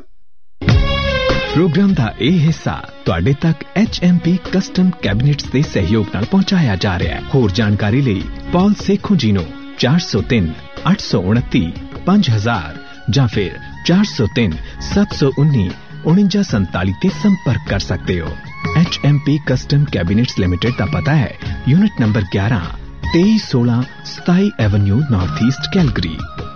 ਪ੍ਰੋਗਰਾਮ ਦਾ ਇਹ ਹਿੱਸਾ ਤੁਹਾਡੇ ਤੱਕ ਐਚ ਐਮ ਪੀ ਕਸਟਮ ਕੈਬਨਿਟਸ ਦੇ ਸਹਿਯੋਗ ਨਾਲ ਪਹੁੰਚਾਇਆ ਜਾ ਰਿਹਾ ਹੈ। ਹੋਰ ਜਾਣਕਾਰੀ ਲਈ ਪੌਲ ਸੇਖੋਂ ਜੀ ਨੂੰ ਚਾਰ ਸੌ ਤਿੰਨ ਅੱਠ ਸੌ ਉਨੱਤੀ ਪੰਜ ਹਜ਼ਾਰ ਜਾਂ ਫਿਰ ਚਾਰ ਸੌ ਤਿੰਨ ਸੱਤ ਸੌ ਉੱਨੀ उनचास संताली ते संपर्क कर सकते हो। H M P custom cabinets limited का पता है यूनिट नंबर ग्यारह तेईस सोलह सताई Avenue north east Calgary.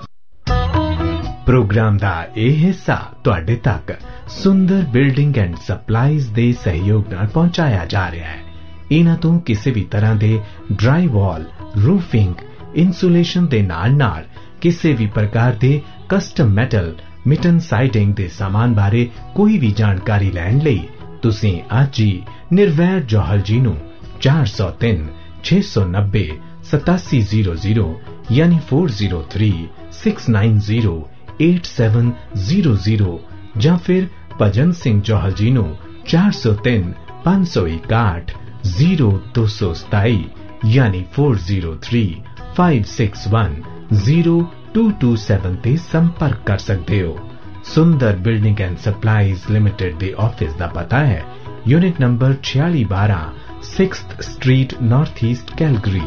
Programme का यह हिस्सा तुहाडे तक सुंदर बिल्डिंग एंड सप्लाईज दे सहयोग नाल पहुंचाया जा रहा है। इन्हां तों किसी भी तरह दे ड्राई वॉल, रूफिंग, इंसुलेशन दे नाल नाल किसी भी प्रकार दे कस्टम मेटल मिटन साइडिंग दे सामान बारे कोई भी जानकारी लैण लई तुसीं अज ही निर्वैर जौहल जी नूं चार सौ तीन छे सौ नब्बे सतासी जीरो जीरो यानी four zero three six nine zero eight seven zero zero जां फिर भजन सिंह जौहल जी नूं चार सौ तीन पांच सौ इकाठ जीरो दो सौ सताई यानी four zero three five six one zero to to seven ते संपर्क कर सकते हो। सुंदर building and supplies limited they office दा पता है यूनिट नंबर छियाली बारह sixth street north east Calgary.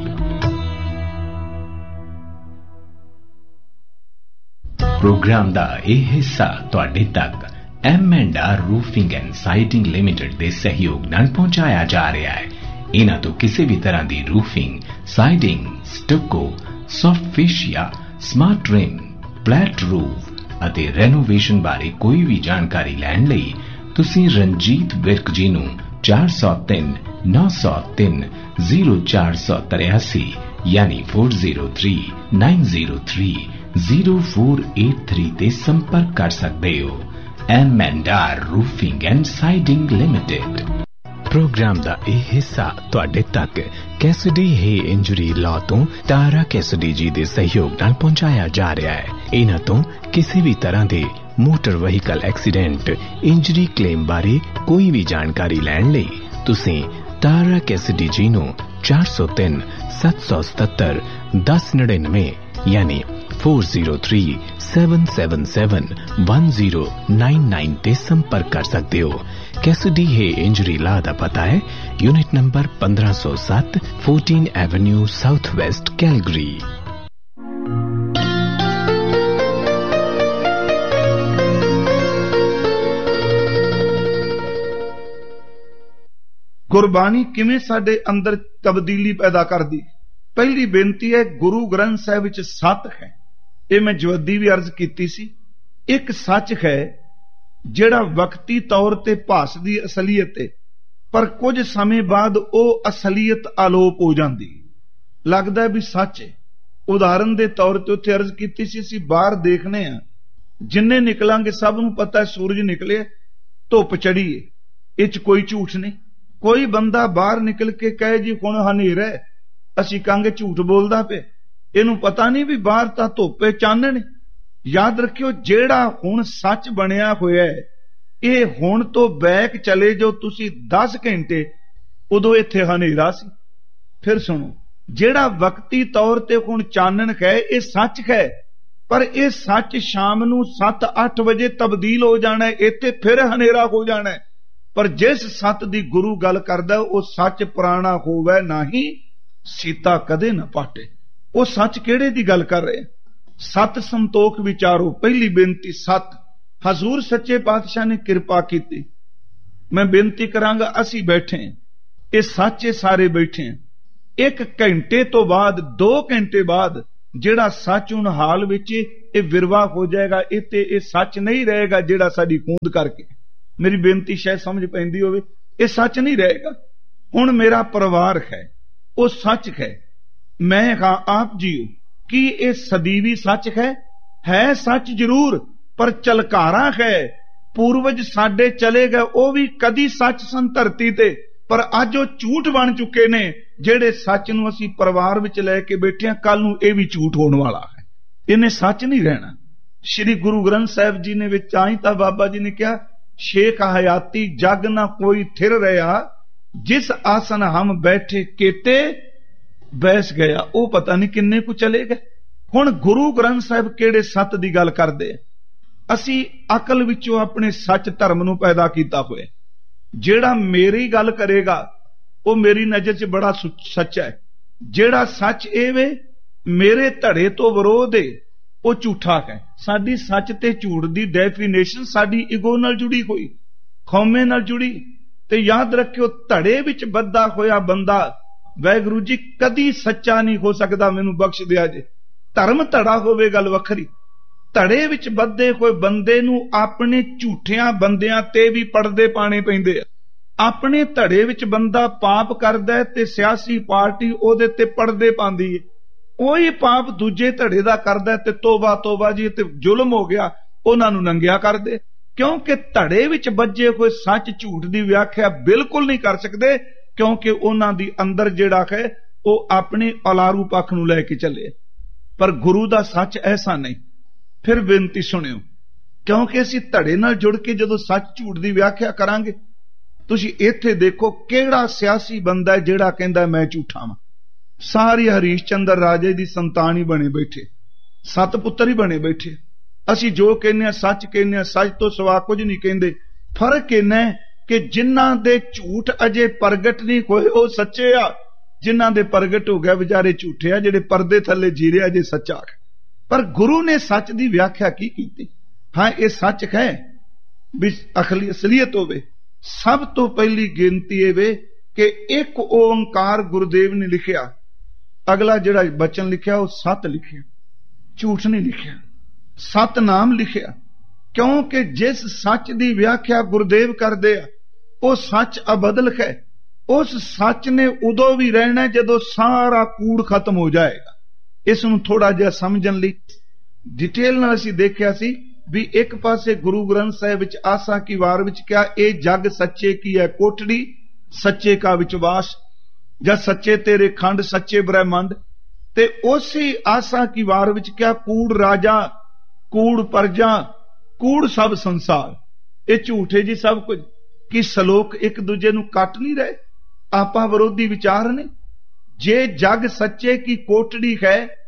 Programme दा यह हिस्सा तुहाडे तक M and are roofing and siding limited दे सहयोग नाल पहुंचाया जा रहा है। इन्हां तो किसी भी तरह दी roofing, siding, stucco, soft fascia, smart rim, flat roof ਅਤੇ ਰੈਨੋਵੇਸ਼ਨ ਬਾਰੇ ਕੋਈ ਵੀ ਜਾਣਕਾਰੀ ਲੈਣ ਲਈ ਤੁਸੀਂ ਰਣਜੀਤ ਵਿਰਕ ਜੀ ਨੂੰ ਚਾਰ ਸੌ ਤਿੰਨ ਨੌ ਸੌ ਤਿੰਨ ਜ਼ੀਰੋ ਚਾਰ ਸੌ ਤਰਿਆਸੀ यानी four zero three nine zero three zero four eight three ते संपर्क कर सकते हो। M and are roofing and siding limited. Programme दा यह हिस्सा तुहाडे तक कैसिडी हे इंजरी लॉ तो तारा कैसिडी जी दे सहयोग नाल पहुंचाया जा रहा है। इन्हां तो किसी भी तरह दे motor vehicle accident injury claim बारे कोई भी जानकारी लैण लई तुसीं तारा कैसिडी जी नूं चार सौ तीन सत्त सौ सतहत्तर दस नड़िनवे यानी four zero three seven seven seven one zero nine nine ते संपर्क कर सकते हो। कैसिडी है इंजरी ला दा पता है यूनिट नंबर पंद्रह सौ सात fourteen Avenue south west Calgary. Gurbani ਕਿਵੇਂ ਸਾਡੇ ਅੰਦਰ ਤਬਦੀਲੀ ਪੈਦਾ ਕਰਦੀ? ਪਹਿਲੀ ਬੇਨਤੀ ਹੈ, ਗੁਰੂ ਗ੍ਰੰਥ ਸਾਹਿਬ ਵਿੱਚ ਸੱਤ ਹੈ। ਇਹ ਮੈਂ ਜਵੱਦੀ ਵੀ ਅਰਜ਼ ਕੀਤੀ ਸੀ। ਇੱਕ ਸੱਚ ਹੈ ਜਿਹੜਾ ਵਕਤੀ ਤੌਰ ਤੇ ਭਾਸਦੀ ਅਸਲੀਅਤ ਹੈ, ਪਰ ਕੁਝ ਸਮੇਂ ਬਾਅਦ ਉਹ ਅਸਲੀਅਤ ਆਲੋਪ ਹੋ ਜਾਂਦੀ, ਲੱਗਦਾ ਵੀ ਸੱਚ ਹੈ। ਉਦਾਹਰਨ ਦੇ ਤੌਰ ਤੇ ਉੱਥੇ ਅਰਜ਼ ਕੀਤੀ ਸੀ, ਅਸੀਂ ਬਾਹਰ ਦੇਖਨੇ ਆ, ਜਿੰਨੇ ਨਿਕਲਾਂਗੇ ਸਭ ਨੂੰ ਪਤਾ ਸੂਰਜ ਨਿਕਲਿਆ, ਧੁੱਪ ਚੜੀ ਹੈ, ਇਹ 'ਚ ਕੋਈ ਝੂਠ ਨਹੀਂ। ਕੋਈ ਬੰਦਾ ਬਾਹਰ ਨਿਕਲ ਕੇ ਕਹੇ ਜੀ ਹੁਣ ਹਨੇਰਾ ਹੈ, ਅਸੀਂ ਕਹਾਂਗੇ ਝੂਠ ਬੋਲਦਾ ਪਿਆ, ਇਹਨੂੰ ਪਤਾ ਨਹੀਂ ਵੀ ਬਾਹਰ ਤਾਂ ਧੁੱਪੇ ਚਾਨਣ। ਯਾਦ ਰੱਖਿਓ, ਜਿਹੜਾ ਹੁਣ ਸੱਚ ਬਣਿਆ ਹੋਇਆ ਹੈ, ਇਹ ਹੁਣ ਤੋਂ ਬੈਕ ਚਲੇ ਜਾਓ ਤੁਸੀਂ ਦਸ ਘੰਟੇ, ਉਦੋਂ ਇੱਥੇ ਹਨੇਰਾ ਸੀ। ਫਿਰ ਸੁਣੋ, ਜਿਹੜਾ ਵਕਤੀ ਤੌਰ ਤੇ ਹੁਣ ਚਾਨਣ ਹੈ ਇਹ ਸੱਚ ਹੈ, ਪਰ ਇਹ ਸੱਚ ਸ਼ਾਮ ਨੂੰ ਸੱਤ ਅੱਠ ਵਜੇ ਤਬਦੀਲ ਹੋ ਜਾਣਾ, ਇੱਥੇ ਫਿਰ ਹਨੇਰਾ ਹੋ ਜਾਣਾ। ਪਰ ਜਿਸ ਸੱਤ ਦੀ ਗੁਰੂ ਗੱਲ ਕਰਦਾ ਉਹ ਸੱਚ ਪੁਰਾਣਾ ਹੋਵੇ ਨਹੀਂ, ਸੀਤਾ ਕਦੇ ਨਾ ਪਾਟੇ। ਉਹ ਸੱਚ ਕਿਹੜੇ ਦੀ ਗੱਲ ਕਰ ਰਹੇ? ਸੱਤ ਸੰਤੋਖ ਵਿਚਾਰੋ। ਪਹਿਲੀ ਬੇਨਤੀ ਸੱਤ। ਹਜ਼ੂਰ ਸੱਚੇ ਪਾਤਸ਼ਾਹ ਨੇ ਕਿਰਪਾ ਕੀਤੀ। ਮੈਂ ਬੇਨਤੀ ਕਰਾਂਗਾ, ਅਸੀਂ ਬੈਠੇ ਇਹ ਸੱਚੇ ਸਾਰੇ ਬੈਠੇ, ਇੱਕ ਘੰਟੇ ਤੋਂ ਬਾਅਦ ਦੋ ਘੰਟੇ ਬਾਅਦ ਜਿਹੜਾ ਸੱਚ ਹੁਣ ਹਾਲ ਵਿੱਚ ਇਹ ਵਿਰਵਾ ਹੋ ਜਾਏਗਾ, ਇਹ ਤੇ ਇਹ ਸੱਚ ਨਹੀਂ ਰਹੇਗਾ ਜਿਹੜਾ ਸਾਡੀ ਕੂੰਦ ਕਰਕੇ। ਮੇਰੀ ਬੇਨਤੀ ਸ਼ਾਇਦ ਸਮਝ ਪੈਂਦੀ ਹੋਵੇ, ਇਹ ਸੱਚ ਨਹੀਂ ਰਹੇਗਾ। ਹੁਣ ਮੇਰਾ ਪਰਿਵਾਰ ਹੈ, ਉਹ ਸੱਚ ਹੈ, ਮੈਂ ਹਾਂ ਆਪ ਜੀਓ। ਕੀ ਇਹ ਸਦੀਵੀ ਸੱਚ ਹੈ? ਹੈ ਸੱਚ ਜ਼ਰੂਰ, ਪਰ ਚਲਕਾਰਾ ਹੈ। ਪੂਰਵਜ ਸਾਡੇ ਚਲੇ ਗਏ, ਉਹ ਵੀ ਕਦੀ ਸੱਚ ਸਨ ਧਰਤੀ ਤੇ, ਪਰ ਅੱਜ ਉਹ ਝੂਠ ਬਣ ਚੁੱਕੇ ਨੇ। ਜਿਹੜੇ ਸੱਚ ਨੂੰ ਅਸੀਂ ਪਰਿਵਾਰ ਵਿੱਚ ਲੈ ਕੇ ਬੈਠੇ ਹਾਂ, ਕੱਲ ਨੂੰ ਇਹ ਵੀ ਝੂਠ ਹੋਣ ਵਾਲਾ ਹੈ, ਇਹਨੇ ਸੱਚ ਨਹੀਂ ਰਹਿਣਾ। ਸ਼੍ਰੀ ਗੁਰੂ ਗ੍ਰੰਥ ਸਾਹਿਬ ਜੀ ਨੇ ਵਿੱਚ ਆਈ ਤਾਂ ਬਾਬਾ ਜੀ ਨੇ ਕਿਹਾ, ਸ਼ੇਖ ਹਯਾਤੀ ਜਗ ਨਾ ਕੋਈ ਥਿਰ ਰਿਹਾ, ਜਿਸ ਆਸਨ ਹਮ ਬੈਠੇ ਕੇਤੇ ਬੈਸ ਗਿਆ। ਉਹ ਪਤਾ ਨਹੀਂ ਕਿੰਨੇ ਕੁ ਚਲੇ ਗਏ। ਹੁਣ ਗੁਰੂ ਗ੍ਰੰਥ ਸਾਹਿਬ ਕਿਹੜੇ ਸੱਤ ਦੀ ਗੱਲ ਕਰਦੇ ਆ? ਅਸੀਂ ਅਕਲ ਵਿੱਚੋਂ ਆਪਣੇ ਸੱਚ ਧਰਮ ਨੂੰ ਪੈਦਾ ਕੀਤਾ ਹੋਇਆ। ਜਿਹੜਾ ਮੇਰੀ ਗੱਲ ਕਰੇਗਾ ਉਹ ਮੇਰੀ ਨਜ਼ਰ 'ਚ ਬੜਾ ਸੱਚਾ ਹੈ। ਜਿਹੜਾ ਸੱਚ ਇਹ ਵੇ ਮੇਰੇ ਧੜੇ ਤੋਂ ਵਿਰੋਧ ਹੈ, ਉਹ ਝੂਠਾ ਹੈ। ਸਾਡੀ ਸੱਚ ਤੇ ਝੂਠ ਦੀ ਡੈਫੀਨੇਸ਼ਨ ਸਾਡੀ ਈਗੋ ਨਾਲ ਜੁੜੀ ਹੋਈ, ਖੌਮੇ ਨਾਲ ਜੁੜੀ। ਤੇ ਯਾਦ ਰੱਖਿਓ, ਧੜੇ ਵਿੱਚ ਬੱਧਾ ਹੋਇਆ ਬੰਦਾ ਵਾਹਿਗੁਰੂ ਜੀ ਕਦੀ ਸੱਚਾ ਨਹੀਂ ਹੋ ਸਕਦਾ। ਮੈਨੂੰ ਬਖਸ਼ ਦਿਆ ਜੇ। ਧਰਮ ਧੜਾ ਹੋਵੇ ਗੱਲ ਵੱਖਰੀ, ਧੜੇ ਵਿੱਚ ਬੱਧੇ ਹੋਏ ਬੰਦੇ ਨੂੰ ਆਪਣੇ ਝੂਠਿਆਂ ਬੰਦਿਆਂ ਤੇ ਵੀ ਪਰਦੇ ਪਾਣੇ ਪੈਂਦੇ ਆ। ਆਪਣੇ ਧੜੇ ਵਿੱਚ ਬੰਦਾ ਪਾਪ ਕਰਦਾ ਹੈ ਤੇ ਸਿਆਸੀ ਪਾਰਟੀ ਉਹਦੇ ਤੇ ਪਰਦੇ ਪਾਉਂਦੀ ਹੈ। ਉਹੀ ਪਾਪ ਦੂਜੇ ਧੜੇ ਦਾ ਕਰਦਾ ਤੇ ਤੋਬਾ ਤੋਬਾ ਜੀ, ਤੇ ਜ਼ੁਲਮ ਹੋ ਗਿਆ, ਉਹਨਾਂ ਨੂੰ ਨੰਗਿਆ ਕਰਦੇ। ਕਿਉਂਕਿ ਧੜੇ ਵਿੱਚ ਬੱਝੇ ਹੋਏ ਸੱਚ ਝੂਠ ਦੀ ਵਿਆਖਿਆ ਬਿਲਕੁਲ ਨਹੀਂ ਕਰ ਸਕਦੇ, ਕਿਉਂਕਿ ਉਹਨਾਂ ਦੀ ਅੰਦਰ ਜਿਹੜਾ ਹੈ ਉਹ ਆਪਣੇ ਅਲਾਰੂ ਪੱਖ ਨੂੰ ਲੈ ਕੇ ਚੱਲੇ। ਪਰ ਗੁਰੂ ਦਾ ਸੱਚ ਐਸਾ ਨਹੀਂ। ਫਿਰ ਬੇਨਤੀ ਸੁਣਿਓ, ਕਿਉਂਕਿ ਅਸੀਂ ਧੜੇ ਨਾਲ ਜੁੜ ਕੇ ਜਦੋਂ ਸੱਚ ਝੂਠ ਦੀ ਵਿਆਖਿਆ ਕਰਾਂਗੇ, ਤੁਸੀਂ ਇੱਥੇ ਦੇਖੋ ਕਿਹੜਾ ਸਿਆਸੀ ਬੰਦਾ ਜਿਹੜਾ ਕਹਿੰਦਾ ਮੈਂ ਝੂਠਾ ਵਾਂ। ਸਾਰੇ ਹਰੀਸ਼ ਚੰਦਰ ਰਾਜੇ ਦੀ ਸੰਤਾਨ ਹੀ ਬਣੇ ਬੈਠੇ, ਸੱਤ ਪੁੱਤਰ ਹੀ ਬਣੇ ਬੈਠੇ। ਅਸੀਂ ਜੋ ਕਹਿੰਦੇ ਆ ਸੱਚ ਕਹਿੰਦੇ ਆ, ਸੱਚ ਤੋਂ ਸਿਵਾ ਕੁਝ ਨਹੀਂ ਕਹਿੰਦੇ। ਫਰਕ ਇੰਨਾ ਕਿ ਜਿਨ੍ਹਾਂ ਦੇ ਝੂਠ ਅਜੇ ਪ੍ਰਗਟ ਨਹੀਂ ਹੋਏ ਉਹ ਸੱਚੇ ਆ, ਜਿਨ੍ਹਾਂ ਦੇ ਪ੍ਰਗਟ ਹੋ ਗਿਆ ਵਿਚਾਰੇ ਝੂਠੇ ਆ, ਜਿਹੜੇ ਪਰਦੇ ਥੱਲੇ ਜੀ ਰਹੇ ਅਜੇ ਸੱਚਾ। ਪਰ ਗੁਰੂ ਨੇ ਸੱਚ ਦੀ ਵਿਆਖਿਆ ਕੀ ਕੀਤੀ? ਹਾਂ, ਇਹ ਸੱਚ ਹੈ ਵੀ ਅਖਲੀ ਅਸਲੀਅਤ ਹੋਵੇ। ਸਭ ਤੋਂ ਪਹਿਲੀ ਗਿਣਤੀ ਇਹ ਵੇ ਕਿ ਇੱਕ ਓੰਕਾਰ ਗੁਰਦੇਵ ਨੇ ਲਿਖਿਆ। ਅਗਲਾ ਜਿਹੜਾ ਬਚਨ ਲਿਖਿਆ ਉਹ ਸੱਤ ਲਿਖਿਆ, ਝੂਠ ਨਹੀਂ ਲਿਖਿਆ, ਸਤਨਾਮ ਲਿਖਿਆ। ਕਿਉਂਕਿ ਜਿਸ ਸੱਚ ਦੀ ਵਿਆਖਿਆ ਗੁਰਦੇਵ ਕਰਦੇ ਆ ਉਹ ਸੱਚ ਅਬਦਲ ਹੈ। ਉਸ ਸੱਚ ਨੇ ਉਦੋਂ ਵੀ ਰਹਿਣਾ ਜਦੋਂ ਸਾਰਾ ਕੂੜ ਖਤਮ ਹੋ ਜਾਏਗਾ। ਇਸ ਨੂੰ ਥੋੜਾ ਜਿਹਾ ਸਮਝਣ ਲਈ ਡਿਟੇਲ ਨਾਲ ਅਸੀਂ ਦੇਖਿਆ ਸੀ ਵੀ ਇੱਕ ਪਾਸੇ ਗੁਰੂ ਗ੍ਰੰਥ ਸਾਹਿਬ ਵਿੱਚ ਆਸਾ ਕੀ ਵਾਰ ਵਿੱਚ ਕਿਹਾ, ਇਹ ਜਗ ਸੱਚੇ ਕੀ ਹੈ ਕੋਠੜੀ, ਸੱਚੇ ਕਾ ਵਿਚਵਾਸ, ਜਾਂ ਸੱਚੇ ਤੇਰੇ ਖੰਡ ਸੱਚੇ ਬ੍ਰਹਮੰਡ। ਤੇ ਉਸੇ ਆਸਾ ਕੀ ਵਾਰ ਵਿੱਚ ਕਿਹਾ, ਕੂੜ ਰਾਜਾ ਕੂੜ ਪਰਜਾ ਕੂੜ ਸਭ ਸੰਸਾਰ। ਇਹ ਝੂਠੇ ਜੀ ਸਭ ਕੁਝ। ਕਿ ਸਲੋਕ ਇੱਕ ਦੂਜੇ ਨੂੰ ਕੱਟ ਨਹੀਂ ਰਹੇ, ਆਪਾ ਵਿਰੋਧੀ ਵਿਚਾਰ ਨੇ। ਜੇ ਜਗ ਸੱਚੇ ਕੀ ਕੋਟੜੀ ਹੈ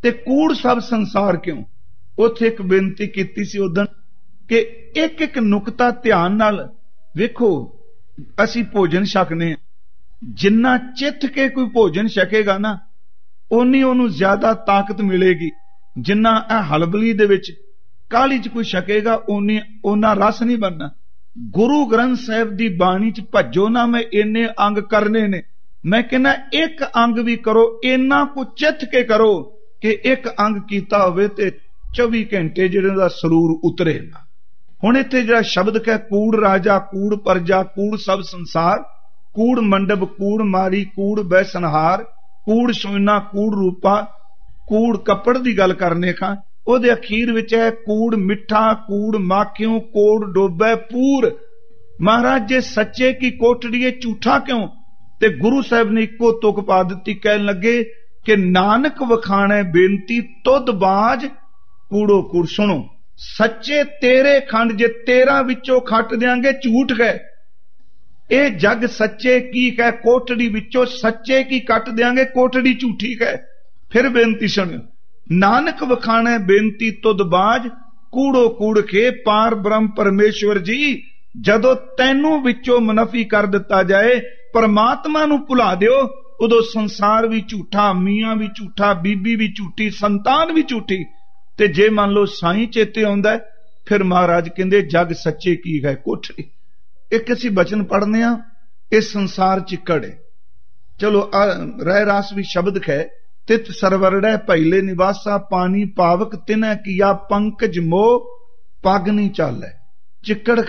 ਤੇ ਕੂੜ ਸਭ ਸੰਸਾਰ ਕਿਉਂ। ਉੱਥੇ ਇੱਕ ਬੇਨਤੀ ਕੀਤੀ ਸੀ ਉਦੋਂ ਕਿ ਇੱਕ ਇੱਕ ਨੁਕਤਾ ਧਿਆਨ ਨਾਲ ਵੇਖੋ। ਅਸੀਂ ਭੋਜਨ ਛਕਨੇ ਆ, ਜਿੰਨਾ ਚਿੱਥ ਕੇ ਕੋਈ ਭੋਜਨ ਛਕੇਗਾ ਨਾ ਓਨੀ ਉਹਨੂੰ ਜ਼ਿਆਦਾ ਤਾਕਤ ਮਿਲੇਗੀ। ਜਿੰਨਾ ਇਹ ਹਲਬਲੀ ਦੇ ਵਿੱਚ ਕਾਹਲੀ ਚ ਕੋਈ ਛਕੇਗਾ ਓਨੀ ਉਹਨਾਂ ਰਸ ਨਹੀਂ ਬਣਨਾ। ਗੁਰੂ ਗ੍ਰੰਥ ਸਾਹਿਬ ਦੀ ਬਾਣੀ ਚ ਭੱਜੋ ਨਾ ਮੈਂ ਇੰਨੇ ਅੰਗ ਕਰਨੇ ਨੇ, ਮੈਂ ਕਹਿੰਦਾ ਇੱਕ ਅੰਗ ਵੀ ਕਰੋ ਇੰਨਾ ਕੁ ਚਿੱਥ ਕੇ ਕਰੋ ਕਿ ਇੱਕ ਅੰਗ ਕੀਤਾ ਹੋਵੇ ਤੇ ਚੌਵੀ ਘੰਟੇ ਜਿਹੜੇ ਦਾ ਸਰੂਰ ਉਤਰੇ ਨਾ। ਹੁਣ ਇੱਥੇ ਜਿਹੜਾ ਸ਼ਬਦ ਹੈ ਕੂੜ ਰਾਜਾ, ਕੂੜ ਪਰਜਾ, ਕੂੜ ਸਭ ਸੰਸਾਰ, ਕੂੜ ਮੰਡਪ, ਕੂੜ ਮਾਰੀ, ਕੂੜ ਬੈਸਨਹਾਰ, ਕੂੜ ਸੋਨਾ, ਕੂੜ ਰੂਪਾ, ਕੂੜ ਕੱਪੜ ਦੀ ਗੱਲ ਕਰਨੇ ਖਾਂ। ਉਹਦੇ ਅਖੀਰ ਵਿੱਚ ਹੈ ਕੂੜ ਮਿੱਠਾ, ਕੂੜ ਮਾਖਿਓ, ਕੋੜ ਡੋਬੈ ਪੂਰ। ਮਹਾਰਾਜ ਜੇ ਸੱਚੇ ਕੀ ਕੋਟੜੀਏ ਝੂਠਾ ਕਿਉਂ। ਤੇ ਗੁਰੂ ਸਾਹਿਬ ਨੇ ਇੱਕੋ ਤੁਕ ਪਾ ਦਿੱਤੀ, ਕਹਿਣ ਲੱਗੇ ਕਿ ਨਾਨਕ ਵਖਾਣੈ ਬੇਨਤੀ ਤੁਧ ਬਾਜ, ਕੂੜੋ ਕੂੜ ਸੁਣੋ। ਸੱਚੇ ਤੇਰੇ ਖੰਡ ਜੇ ਤੇਰਾ ਵਿੱਚੋਂ ਖੱਟ ਦਿਆਂਗੇ ਝੂਠ ਗਏ। ਇਹ ਜਗ ਸੱਚੇ ਕੀ ਕਹਿ ਕੋਟੜੀ ਵਿੱਚੋਂ ਸੱਚੇ ਕੀ ਕੱਟ ਦਿਆਂਗੇ ਕੋਟੜੀ ਝੂਠੀ ਕਹਿ। ਫਿਰ ਬੇਨਤੀ ਸੁਣਿਓ, ਨਾਨਕ ਵਖਾਣੈ ਬੇਨਤੀ ਤੁਧ ਬਾਜ, ਕੂੜੋ ਕੂੜ ਕੇ ਪਾਰ ਬ੍ਰਹਮ ਪਰਮੇਸ਼ਵਰ ਜੀ। ਜਦੋਂ ਤੈਨੂੰ ਵਿੱਚੋਂ ਮੁਨਫੀ ਕਰ ਦਿੱਤਾ ਜਾਏ, ਪਰਮਾਤਮਾ ਨੂੰ ਭੁਲਾ ਦਿਓ, ਉਦੋਂ ਸੰਸਾਰ ਵੀ ਝੂਠਾ, ਮੀਆਂ ਵੀ ਝੂਠਾ, ਬੀਬੀ ਵੀ ਝੂਠੀ, ਸੰਤਾਨ ਵੀ ਝੂਠੀ। ਤੇ ਜੇ ਮੰਨ ਲਓ ਸਾਈਂ ਚੇਤੇ ਆਉਂਦਾ ਫਿਰ ਮਹਾਰਾਜ ਕਹਿੰਦੇ ਜਗ ਸੱਚੇ ਕੀ ਹੈ ਕੋਠੜੀ। ਇੱਕ ਅਸੀਂ ਬਚਨ ਪੜ੍ਹਨੇ ਆ, ਇਹ ਸੰਸਾਰ ਚਿੱਕੜ ਹੈ। ਚਲੋ ਰਹਿ ਰਾਸ ਵੀ ਸ਼ਬਦ ਹੈ, ਤਿਤ ਸਰਵਰੜੈ ਪਹਿਲੇ ਨਿਵਾਸਾ, ਪਾਣੀ ਪਾਵਕ ਤਿਨੈ ਕੀਆ ਪੰਕਜ ਮੋਹ, ਪੱਗ ਨਹੀਂ ਚਾਲੈ। ਚਿੱਕੜ